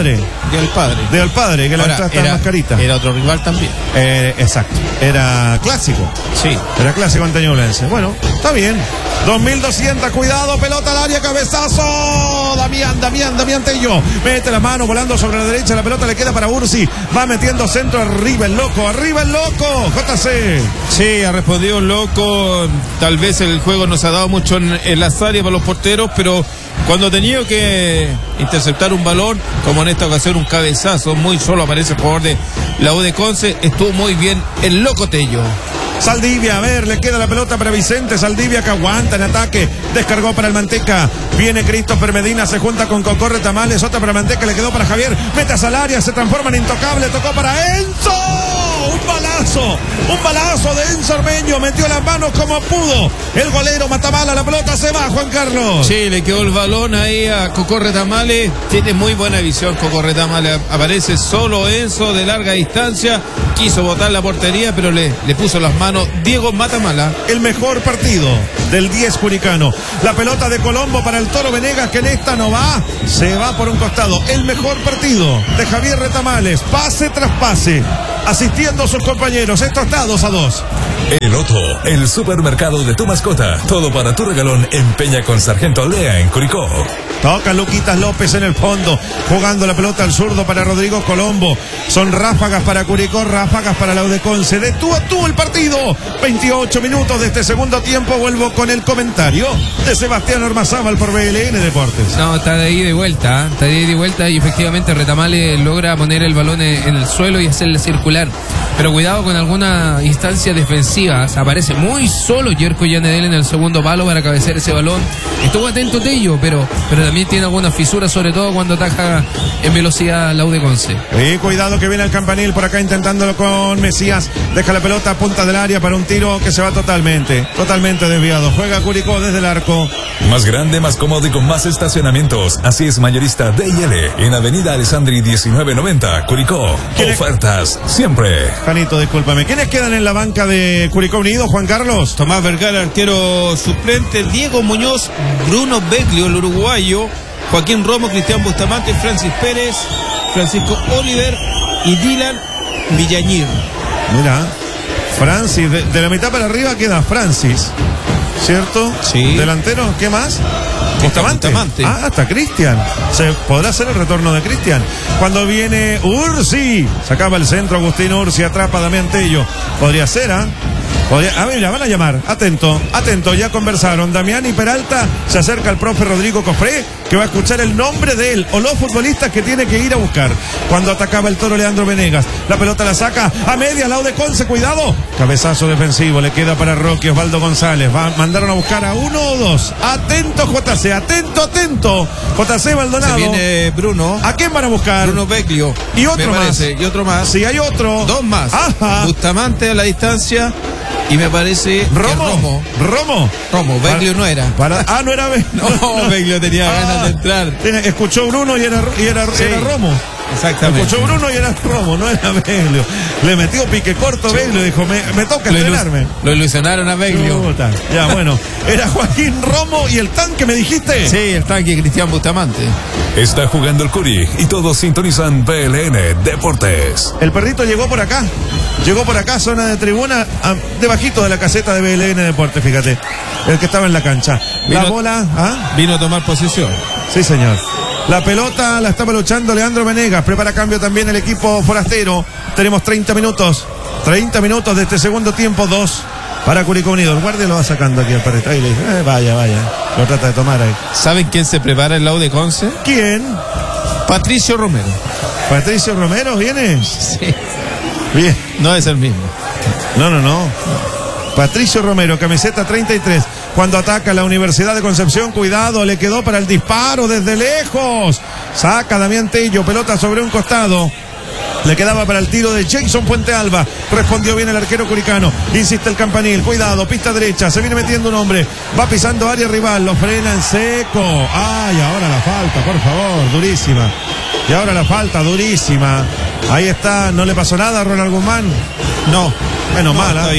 del padre. Del padre, que la Ahora, entrada está era, más carita. Era otro rival también. Eh, exacto. Era clásico. Sí. Era clásico ante Ñublense. Bueno, está bien. dos mil doscientos, cuidado, pelota al área, cabezazo. Damián, Damián, Damián Tello. Mete la mano volando sobre la derecha, la pelota le queda para Ursi. Va metiendo centro, arriba el loco, arriba el loco. J C. Sí, ha respondido loco. Tal vez el juego no se ha dado mucho en, en las áreas para los porteros, pero cuando ha tenido que interceptar un balón, como en esta ocasión un cabezazo, muy solo aparece el jugador de la U de Conce, estuvo muy bien el loco Tello. Saldivia, a ver, le queda la pelota para Vicente. Saldivia que aguanta en ataque. Descargó para el Manteca. Viene Christopher Medina, se junta con Cocorre Tamales. Otra para Manteca, le quedó para Javier. Mete a Salaria, se transforma en intocable. Tocó para Enzo. Un balazo. Un balazo de Enzo Armeño. Metió las manos como pudo. El golero Matamala, la pelota se va, Juan Carlos. Sí, le quedó el balón ahí a Cocorre Tamales. Tiene muy buena visión Cocorre Tamales. Aparece solo Enzo de larga distancia. Quiso botar la portería, pero le, le puso las manos Diego Matamala. El mejor partido del diez curicano. La pelota de Colombo para el Toro Venegas, que en esta no va. Se va por un costado. El mejor partido de Javier Retamales. Pase tras pase. Asistiendo a sus compañeros. Esto está dos a dos. El Otto, el supermercado de tu mascota. Todo para tu regalón en Peña con Sargento Lea en Curicó. Toca Luquitas López en el fondo, jugando la pelota al zurdo para Rodrigo Colombo. Son ráfagas para Curicó, ráfagas para la U de Conce. De tú a tú el partido. veintiocho minutos de este segundo tiempo. Vuelvo con el comentario de Sebastián Ormazábal por B L N Deportes. No, está de ahí de vuelta, ¿eh? Está de ahí de vuelta y efectivamente Retamales logra poner el balón en el suelo y hacerle circular. Pero cuidado con alguna instancia defensiva. Se aparece muy solo Yerko Yanedel en el segundo palo para cabecear ese balón. Estuvo atento Tello, pero, pero también tiene algunas fisuras, sobre todo cuando ataja en velocidad la U de Conce. Y cuidado que viene el campanil por acá intentándolo con Mesías. Deja la pelota a punta del área para un tiro que se va totalmente, totalmente desviado. Juega Curicó desde el arco. Más grande, más cómodo y con más estacionamientos. Así es mayorista D y L en Avenida Alessandri diecinueve noventa, Curicó. Ofertas siempre. Janito, discúlpame. ¿Quiénes quedan en la banca de Curicó Unido, Juan Carlos? Tomás Vergara, arquero suplente. Diego Muñoz, Bruno Beglio, el uruguayo. Joaquín Romo, Cristian Bustamante, Francis Pérez, Francisco Oliver y Dylan Villañir. Mira, Francis, de, de la mitad para arriba queda Francis, ¿cierto? Sí. Delantero, ¿qué más? Bustamante. Bustamante. Ah, hasta Cristian. ¿Se podrá hacer el retorno de Cristian? Cuando viene Ursi, sacaba el centro Agustín Ursi, atrapa a Damián Tello. Podría ser, ¿ah? ¿eh? Podría, a ver, ya van a llamar. Atento, atento, ya conversaron. Damián y Peralta. Se acerca el profe Rodrigo Cofré, que va a escuchar el nombre de él o los futbolistas que tiene que ir a buscar. Cuando atacaba el Toro Leandro Venegas, la pelota la saca a media, lado de Conce, cuidado. Cabezazo defensivo, le queda para Roque Osvaldo González. Va, mandaron a buscar a uno o dos. Atento J C, atento, atento. J C Maldonado. Se viene Bruno. ¿A quién van a buscar? Bruno Beglio. Y otro me más. parece, y otro más. Sí, hay otro. Dos más. Ajá. Bustamante a la distancia. Y me parece Romo. que Romo. Romo. Romo, Beglio para, no era. Para, ah, no era Beglio. No, Beglio tenía Ah, ganas de entrar. Tiene, escuchó Bruno y era, y era, Sí. era Romo. Exactamente. Escuchó Bruno y era Romo, no era Beglio. Le metió pique corto Beglio, dijo, me, me toca Lo, estrenarme. ilu- lo ilusionaron a Beglio. Puta. Ya, bueno. Era Joaquín Romo y el tanque, ¿me dijiste? Sí, el tanque Cristian Bustamante. Está jugando el Curi y todos sintonizan B L N Deportes. El perrito llegó por acá. Llegó por acá, zona de tribuna, a, debajito de la caseta de B L N Deportes, fíjate. El que estaba en la cancha. La Vino- bola, ¿ah? Vino a tomar posesión. Sí, señor. La pelota la estaba luchando Leandro Venegas. Prepara cambio también el equipo forastero. Tenemos treinta minutos. treinta minutos de este segundo tiempo. Dos para Curicó Unido. El guardia lo va sacando aquí al perrito. Ahí le dice, eh, vaya, vaya. Lo trata de tomar ahí. ¿Saben quién se prepara el lado de Conce? ¿Quién? Patricio Romero. Patricio Romero, ¿viene? Sí. Bien. No es el mismo. No, no, no. Patricio Romero, camiseta treinta y tres. Cuando ataca la Universidad de Concepción, cuidado, le quedó para el disparo desde lejos. Saca Damián Tello, pelota sobre un costado. Le quedaba para el tiro de Jason Puente Alba. Respondió bien el arquero curicano. Insiste el campanil. Cuidado, pista derecha. Se viene metiendo un hombre. Va pisando área rival. Lo frena en seco. Ay, ahora la falta, por favor. Durísima. Y ahora la falta, durísima. Ahí está. ¿No le pasó nada a Ronald Guzmán? No. Menos No, mal, está ¿eh? bien.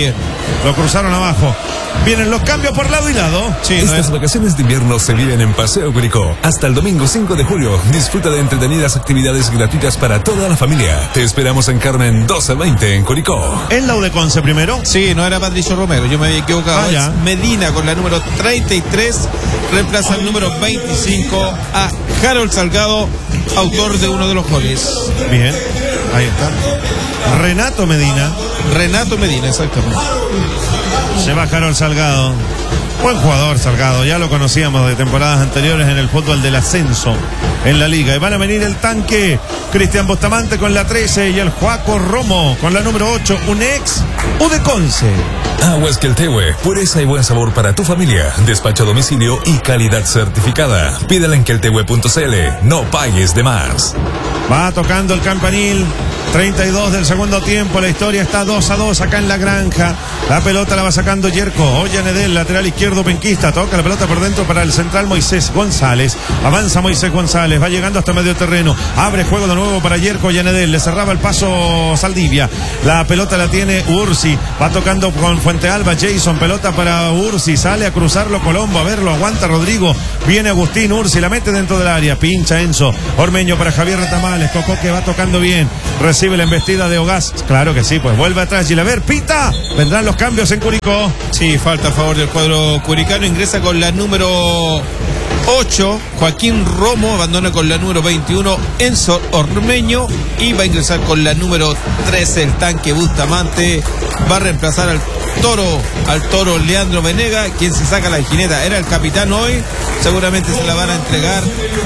Lo cruzaron abajo. Vienen los cambios por lado y lado. Sí, Estas no es- vacaciones de invierno se viven en Paseo Curicó. Hasta el domingo cinco de julio. Disfruta de entretenidas actividades gratuitas para toda la familia. Te esperamos en Carmen doce veinte en Curicó. En la U de Conce primero. Sí, no era Patricio Romero, yo me había equivocado. Ah, ya. Es Medina con la número treinta y tres, reemplaza el número veinticinco a Harold Salgado, autor de uno de los goles. Bien, ahí está. Renato Medina. Renato Medina, exactamente. Se va Harold Salgado. Buen jugador Salgado, ya lo conocíamos de temporadas anteriores en el fútbol del ascenso en la liga. Y van a venir el tanque Cristian Bustamante con la trece y el Juaco Romo con la número ocho, un ex U de Conce. Aguas Queltehue, pureza y buen sabor para tu familia. Despacho a domicilio y calidad certificada. Pídela en queltehue punto c l. No pagues de más. Va tocando el campanil. treinta y dos del segundo tiempo. La historia está dos a dos acá en la granja. La pelota la va sacando Yerko. Ollanedel, lateral izquierdo penquista. Toca la pelota por dentro para el central Moisés González. Avanza Moisés González. Va llegando hasta medio terreno. Abre juego de nuevo para Yerko Ollanedel. Le cerraba el paso Saldivia. La pelota la tiene Ursi. Va tocando con Fuente Alba. Jason. Pelota para Ursi. Sale a cruzarlo Colombo. A verlo. Aguanta Rodrigo. Viene Agustín Ursi. La mete dentro del área. Pincha Enzo. Ormeño para Javier Retamales. Coco que va tocando bien. Recibe la embestida de Ogás. Claro que sí, pues vuelve atrás Gilaver. Pita. Vendrán los cambios en Curicó. Sí, falta a favor del cuadro curicano. Ingresa con la número ocho, Joaquín Romo. Abandona con la número veintiuno, Enzo Ormeño. Y va a ingresar con la número trece, el tanque Bustamante. Va a reemplazar al toro, al toro Leandro Venega, quien se saca la jineta. Era el capitán hoy. Seguramente se la van a entregar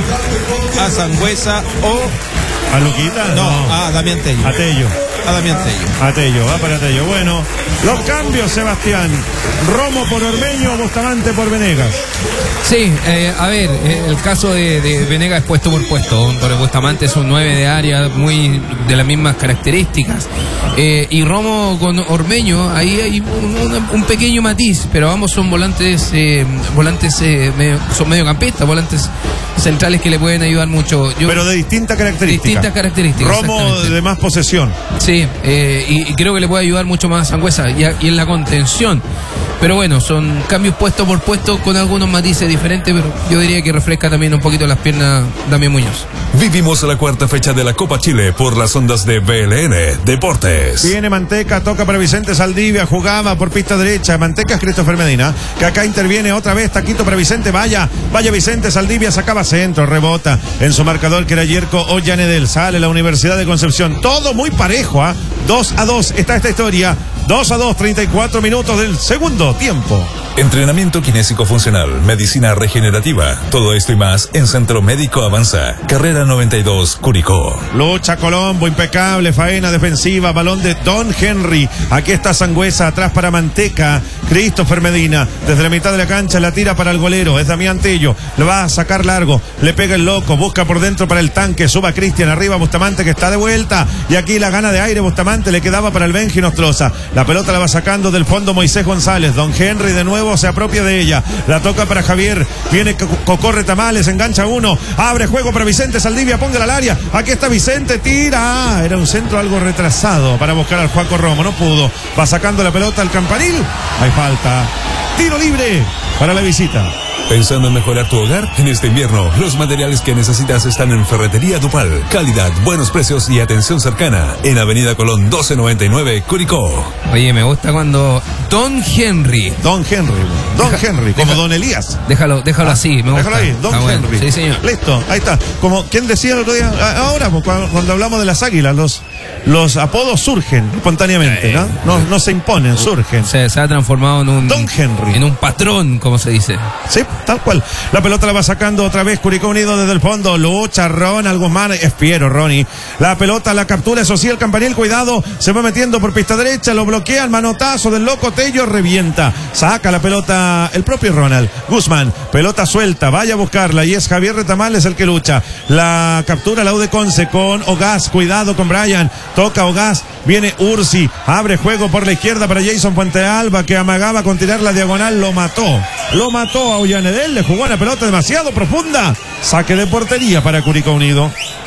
a Sangüesa o... ¿A Luquita? No, a Damián Tello. A Tello. A Damián Tello. A Tello, va para Tello. Bueno, los cambios, Sebastián. Romo por Ormeño, Bustamante por Venegas. Sí, eh, a ver, eh, el caso de, de Venegas es puesto por puesto. Por Bustamante es un nueve de área, muy de las mismas características. Eh, y Romo con Ormeño, ahí hay un, un, un pequeño matiz, pero ambos son volantes, eh, volantes eh, medio, son mediocampistas, volantes centrales que le pueden ayudar mucho. Yo, Pero de distinta característica. Distintas características. Romo exactamente. de más posesión. Sí, eh, y, y creo que le puede ayudar mucho más a Sangüesa y, a- y en la contención. Pero bueno, son cambios puesto por puesto con algunos matices diferentes, pero yo diría que refresca también un poquito las piernas Damián Muñoz. Vivimos la cuarta fecha de la Copa Chile por las ondas de B L N Deportes. Viene Manteca, toca para Vicente Saldivia, jugaba por pista derecha. Manteca es Christopher Medina, que acá interviene otra vez. Taquito para Vicente, vaya, vaya Vicente Saldivia, sacaba centro, rebota en su marcador que era Yerko Ollanedel. Sale la Universidad de Concepción. Todo muy parejo, ¿ah? dos a dos está esta historia. dos a dos, treinta y cuatro minutos del segundo tiempo. Entrenamiento kinésico funcional, medicina regenerativa, todo esto y más en Centro Médico Avanza, carrera noventa y dos, Curicó. Lucha Colombo, impecable, faena defensiva, balón de Don Henry. Aquí está Sangüesa, atrás para Manteca. Christopher Medina, desde la mitad de la cancha la tira para el golero, es Damián Tello. Lo va a sacar largo, le pega el loco, busca por dentro para el tanque, suba Cristian, arriba Bustamante que está de vuelta. Y aquí la gana de aire Bustamante, le quedaba para el Benji Nostroza. La pelota la va sacando del fondo Moisés González. Don Henry de nuevo se apropia de ella. La toca para Javier. Viene Cocorre Tamales, engancha uno. Abre juego para Vicente Saldivia, póngala al área. Aquí está Vicente, tira. Ah, era un centro algo retrasado para buscar al Juaco Romo. No pudo. Va sacando la pelota al campanil. Hay falta. Tiro libre para la visita. ¿Pensando en mejorar tu hogar? En este invierno, los materiales que necesitas están en Ferretería Dupal. Calidad, buenos precios y atención cercana. En Avenida Colón doce noventa y nueve, Curicó. Oye, me gusta cuando Don Henry. Don Henry. Don Deja- Henry, como deja- Don Elías. Déjalo, déjalo así, me gusta. Déjalo ahí, Don Está bueno. Henry. Sí, señor. Listo, ahí está. Como quien decía el otro día, a- ahora pues, cuando, cuando hablamos de las águilas, los, los apodos surgen espontáneamente, ¿no? No, no se imponen, surgen. Se, se ha transformado en un Don Henry. en un patrón, como se dice. Sí, tal cual. La pelota la va sacando otra vez Curicó Unido desde el fondo. Lucha Ronald Guzmán. Es fiero, Ronnie. La pelota la captura, eso sí, el campanil. Cuidado. Se va metiendo por pista derecha. Lo bloquea el manotazo del loco Tello. Revienta. Saca la pelota el propio Ronald Guzmán. Pelota suelta. Vaya a buscarla. Y es Javier Retamales el que lucha. La captura la U de Conce con Ogás. Cuidado con Brian. Toca Ogás. Viene Ursi. Abre juego por la izquierda para Jason Puente Alba, que amagaba con tirar la diagonal. Lo mató. Lo mató a Ollanedel. Le jugó una pelota demasiado profunda. Saque de portería para Curicó Unido.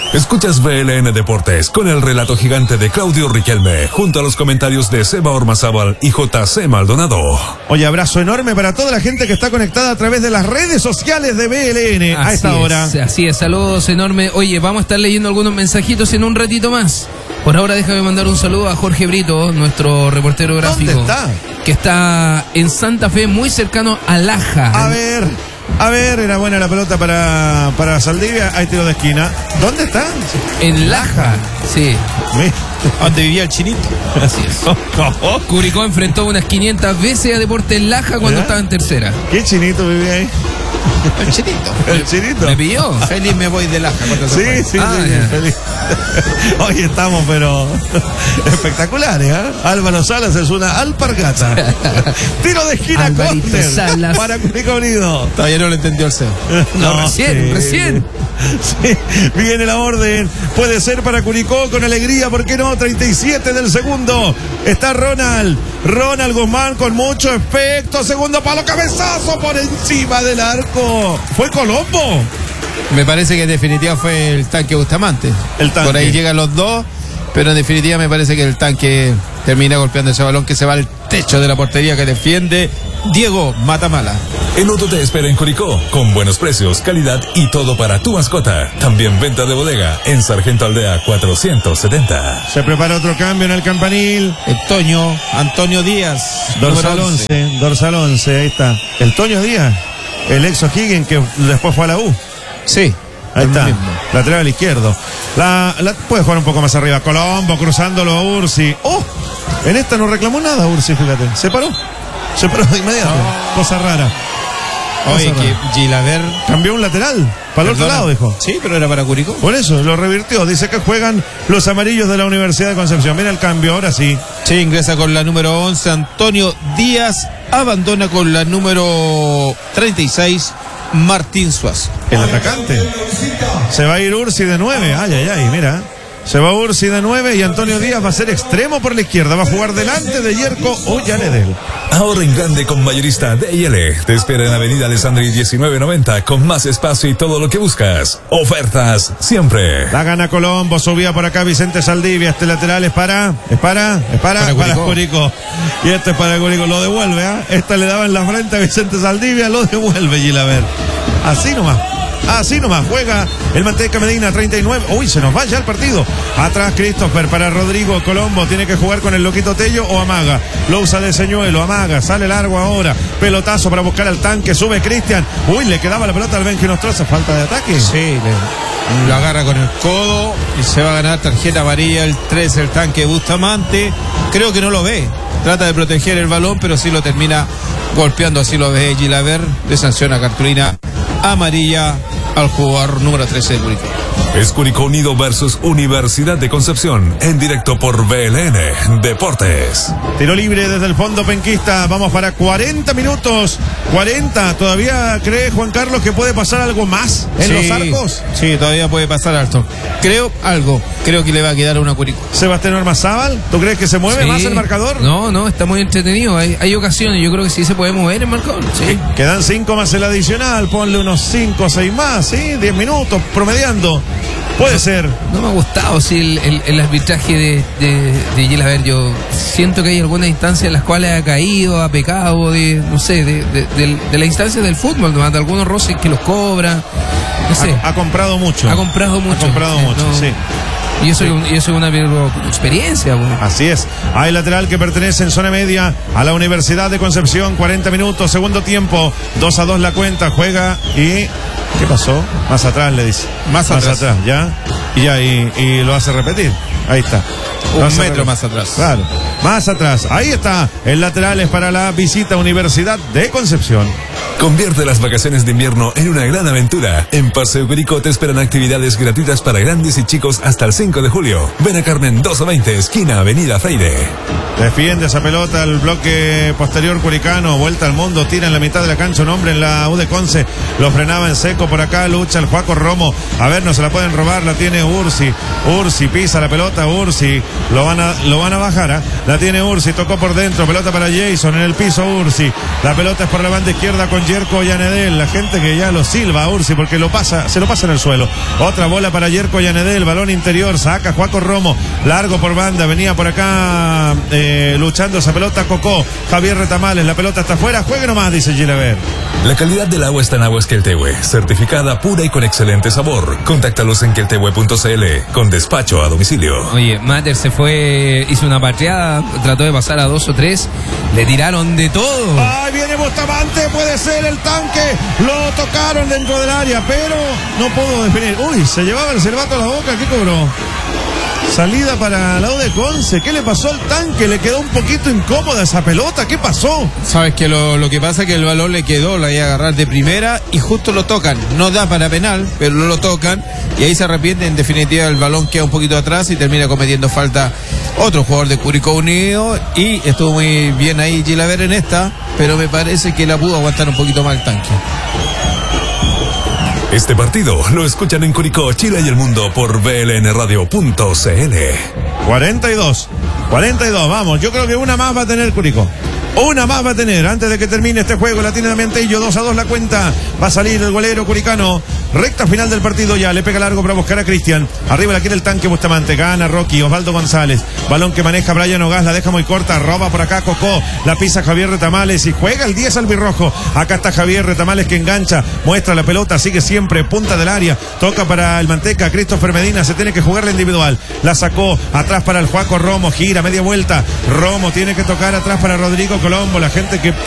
Escuchas V L N Deportes con el relato gigante de Claudio Riquelme, junto a los comentarios de Seba Ormazábal y J C Maldonado. Oye, abrazo enorme para toda la gente que está conectada a través de las redes sociales de V L N a esta hora. Así es, saludos enormes. Oye, vamos a estar leyendo algunos mensajitos en un ratito más. Por ahora déjame mandar un saludo a Jorge Brito, nuestro reportero gráfico. ¿Dónde está? Que está en Santa Fe, muy cercano a Laja. A ver, a ver, era buena la pelota para, para Saldivia. Hay tiro de esquina. ¿Dónde está? En Laja, sí. ¿Dónde vivía el chinito? Así es. Curicó enfrentó unas quinientas veces a Deportes Laja cuando ¿Ya? estaba en tercera. ¿Qué chinito vivía ahí? El chinito. El chinito. ¿Me pilló? Feliz me voy de Laja. Sí, sí, Ah, sí, ya. feliz. Hoy estamos, pero espectaculares, ¿eh? Álvaro Salas es una alpargata. Tiro de esquina, Alvarito córner Salas. para Curicó Unido. Todavía no lo entendió el C E O. No, recién, recién. Sí, viene la orden. Puede ser para Curicó con alegría, ¿por qué no? treinta y siete del segundo. Está Ronald. Ronald Guzmán con mucho efecto. Segundo palo, cabezazo por encima del arco. Fue Colombo. Me parece que en definitiva fue el tanque Bustamante. El tanque. Por ahí llegan los dos, pero en definitiva me parece que el tanque termina golpeando ese balón que se va al techo de la portería que defiende Diego Matamala. El Auto te espera en Curicó, con buenos precios, calidad y todo para tu mascota. También venta de bodega en Sargento Aldea cuatrocientos setenta. Se prepara otro cambio en el campanil. El Toño Antonio Díaz. Dorsal número once. once, dorsal once, ahí está. El Toño Díaz, el ex O'Higgins que después fue a la U. Sí. Ahí el está, mismo. lateral al izquierdo. La, la puede jugar un poco más arriba. Colombo cruzándolo a Ursi. ¡Oh! En esta no reclamó nada Ursi, fíjate. Se paró. Se paró de inmediato. Cosa rara. Oye, Cosa que rara. Gilaver. Cambió un lateral. Para el otro Perdona. lado, dijo. Sí, pero era para Curicó. Por eso, lo revirtió. Dice que juegan los amarillos de la Universidad de Concepción. Mira el cambio, ahora sí. Sí, ingresa con la número once Antonio Díaz. Abandona con la número treinta y seis Martín Suazo. El atacante. Se va a ir Ursi de nueve. Ay, ay, ay, mira. Se va Ursi de nueve y Antonio Díaz va a ser extremo por la izquierda. Va a jugar delante de Yerko Ollanedel. Ahorra en grande con mayorista D I L. Te espera en Avenida Alessandri diecinueve noventa con más espacio y todo lo que buscas. Ofertas siempre. La gana Colombo, subía por acá Vicente Saldivia. Este lateral es para, es para, es para, Para para Curicó. Curicó. Y este es para Curicó, lo devuelve, ¿ah? Esta le daba en la frente a Vicente Saldivia, lo devuelve Gilaver. Así nomás. Así nomás juega el Manteca Medina, treinta y nueve. Uy, se nos va ya el partido. Atrás Christopher para Rodrigo Colombo. Tiene que jugar con el Loquito Tello o amaga. Lo usa de señuelo, amaga. Sale largo ahora. Pelotazo para buscar al tanque. Sube Cristian. Uy, le quedaba la pelota al Benji Nostroza. Falta de ataque. Sí, le, lo agarra con el codo y se va a ganar tarjeta amarilla el tres, el tanque Bustamante. Creo que no lo ve. Trata de proteger el balón, pero sí lo termina golpeando. Así lo ve Gilaver. Le sanciona cartulina amarilla al jugador número trece de Curicó. Es Curicó Unido versus Universidad de Concepción, en directo por V L N Deportes. Tiro libre desde el fondo penquista. Vamos para cuarenta minutos. cuarenta. ¿Todavía cree Juan Carlos que puede pasar algo más en Sí, los arcos? Sí, todavía puede pasar alto. Creo algo. Creo que le va a quedar una Curicó. Sebastián Ormazábal, ¿tú crees que se mueve Sí. más el marcador? No, no, está muy entretenido. Hay, hay ocasiones, yo creo que sí se puede mover el marcador. Sí. Quedan cinco más el adicional. Ponle unos cinco o seis más, ¿sí? diez minutos promediando. Puede ser. No me ha gustado sí, el, el, el arbitraje de, de, de Gilaver. Yo siento que hay algunas instancias en las cuales ha caído, ha pecado de, no sé, de, de, de, de las instancias del fútbol, ¿no? De algunos roces que los cobra. No sé. Ha, ha comprado mucho. Ha comprado mucho. Ha comprado Sí, mucho, no. sí. Y eso, y eso es una experiencia. Bueno. Así es. Hay lateral que pertenece en zona media a la Universidad de Concepción. cuarenta minutos, segundo tiempo. dos a dos la cuenta. Juega y... ¿Qué pasó? Más atrás le dice. Más atrás. ya. Y ya, y, y lo hace repetir. Ahí está. Lo Un hace metro repetir. más atrás. Claro. Más atrás. Ahí está. El lateral es para la visita Universidad de Concepción. Convierte las vacaciones de invierno en una gran aventura. En Paseo Curicó te esperan actividades gratuitas para grandes y chicos hasta el cinco de julio. Ven a Carmen dos veinte, esquina Avenida Freire. Defiende esa pelota el bloque posterior curicano. Vuelta al mundo, tira en la mitad de la cancha un hombre en la U de Conce. Lo frenaba en seco por acá, lucha el Juaco Romo. A ver, no se la pueden robar, la tiene Ursi. Ursi pisa la pelota, Ursi. Lo van a, lo van a bajar, ¿eh? La tiene Ursi, tocó por dentro, pelota para Jason en el piso Ursi. La pelota es por la banda izquierda con Yerko Yanedel, la gente que ya lo silba a Ursi porque lo pasa, se lo pasa en el suelo. Otra bola para Yerko Yanedel, balón interior, saca Juaco Romo, largo por banda, venía por acá eh, luchando esa pelota Cocó, Javier Retamales, la pelota está afuera, juegue nomás, dice Gilever. La calidad del agua está en Aguas Queltehue, certificada pura y con excelente sabor. Contáctalos en queltehue punto c l con despacho a domicilio. Oye, Mater se fue, hizo una pateada, trató de pasar a dos o tres, le tiraron de todo. ¡Ay, viene Bustamante! Puede ser el tanque. Lo tocaron dentro del área, pero no pudo definir. Uy, se llevaba el silbato a la boca. ¿Qué cobró? Salida para la U de Conce. ¿Qué le pasó al tanque? Le quedó un poquito incómoda esa pelota. ¿Qué pasó? Sabes que lo, lo que pasa es que el balón le quedó, la iba a agarrar de primera y justo lo tocan. No da para penal, pero no lo tocan y ahí se arrepiente. En definitiva, el balón queda un poquito atrás y termina cometiendo falta otro jugador de Curicó Unido. Y estuvo muy bien ahí Gilaver en esta, pero me parece que la pudo aguantar un poquito más el tanque. Este partido lo escuchan en Curicó, Chile y el mundo por b l n radio punto c l. cuarenta y dos, cuarenta y dos, vamos, yo creo que una más va a tener Curicó. Una más va a tener antes de que termine este juego. La tiene Damiantello, dos a dos la cuenta. Va a salir el golero curicano. Recta final del partido ya. Le pega largo para buscar a Cristian. Arriba la quiere el tanque Bustamante. Gana Rocky. Osvaldo González. Balón que maneja Brian Ogás. La deja muy corta. Roba por acá Cocó. La pisa Javier Retamales y juega el diez albirrojo. Acá está Javier Retamales que engancha. Muestra la pelota. Sigue siempre. Punta del área. Toca para el Manteca. Christopher Medina. Se tiene que jugar la individual. La sacó atrás para el Juaco Romo. Gira media vuelta. Romo tiene que tocar atrás para Rodrigo Colombo, la gente que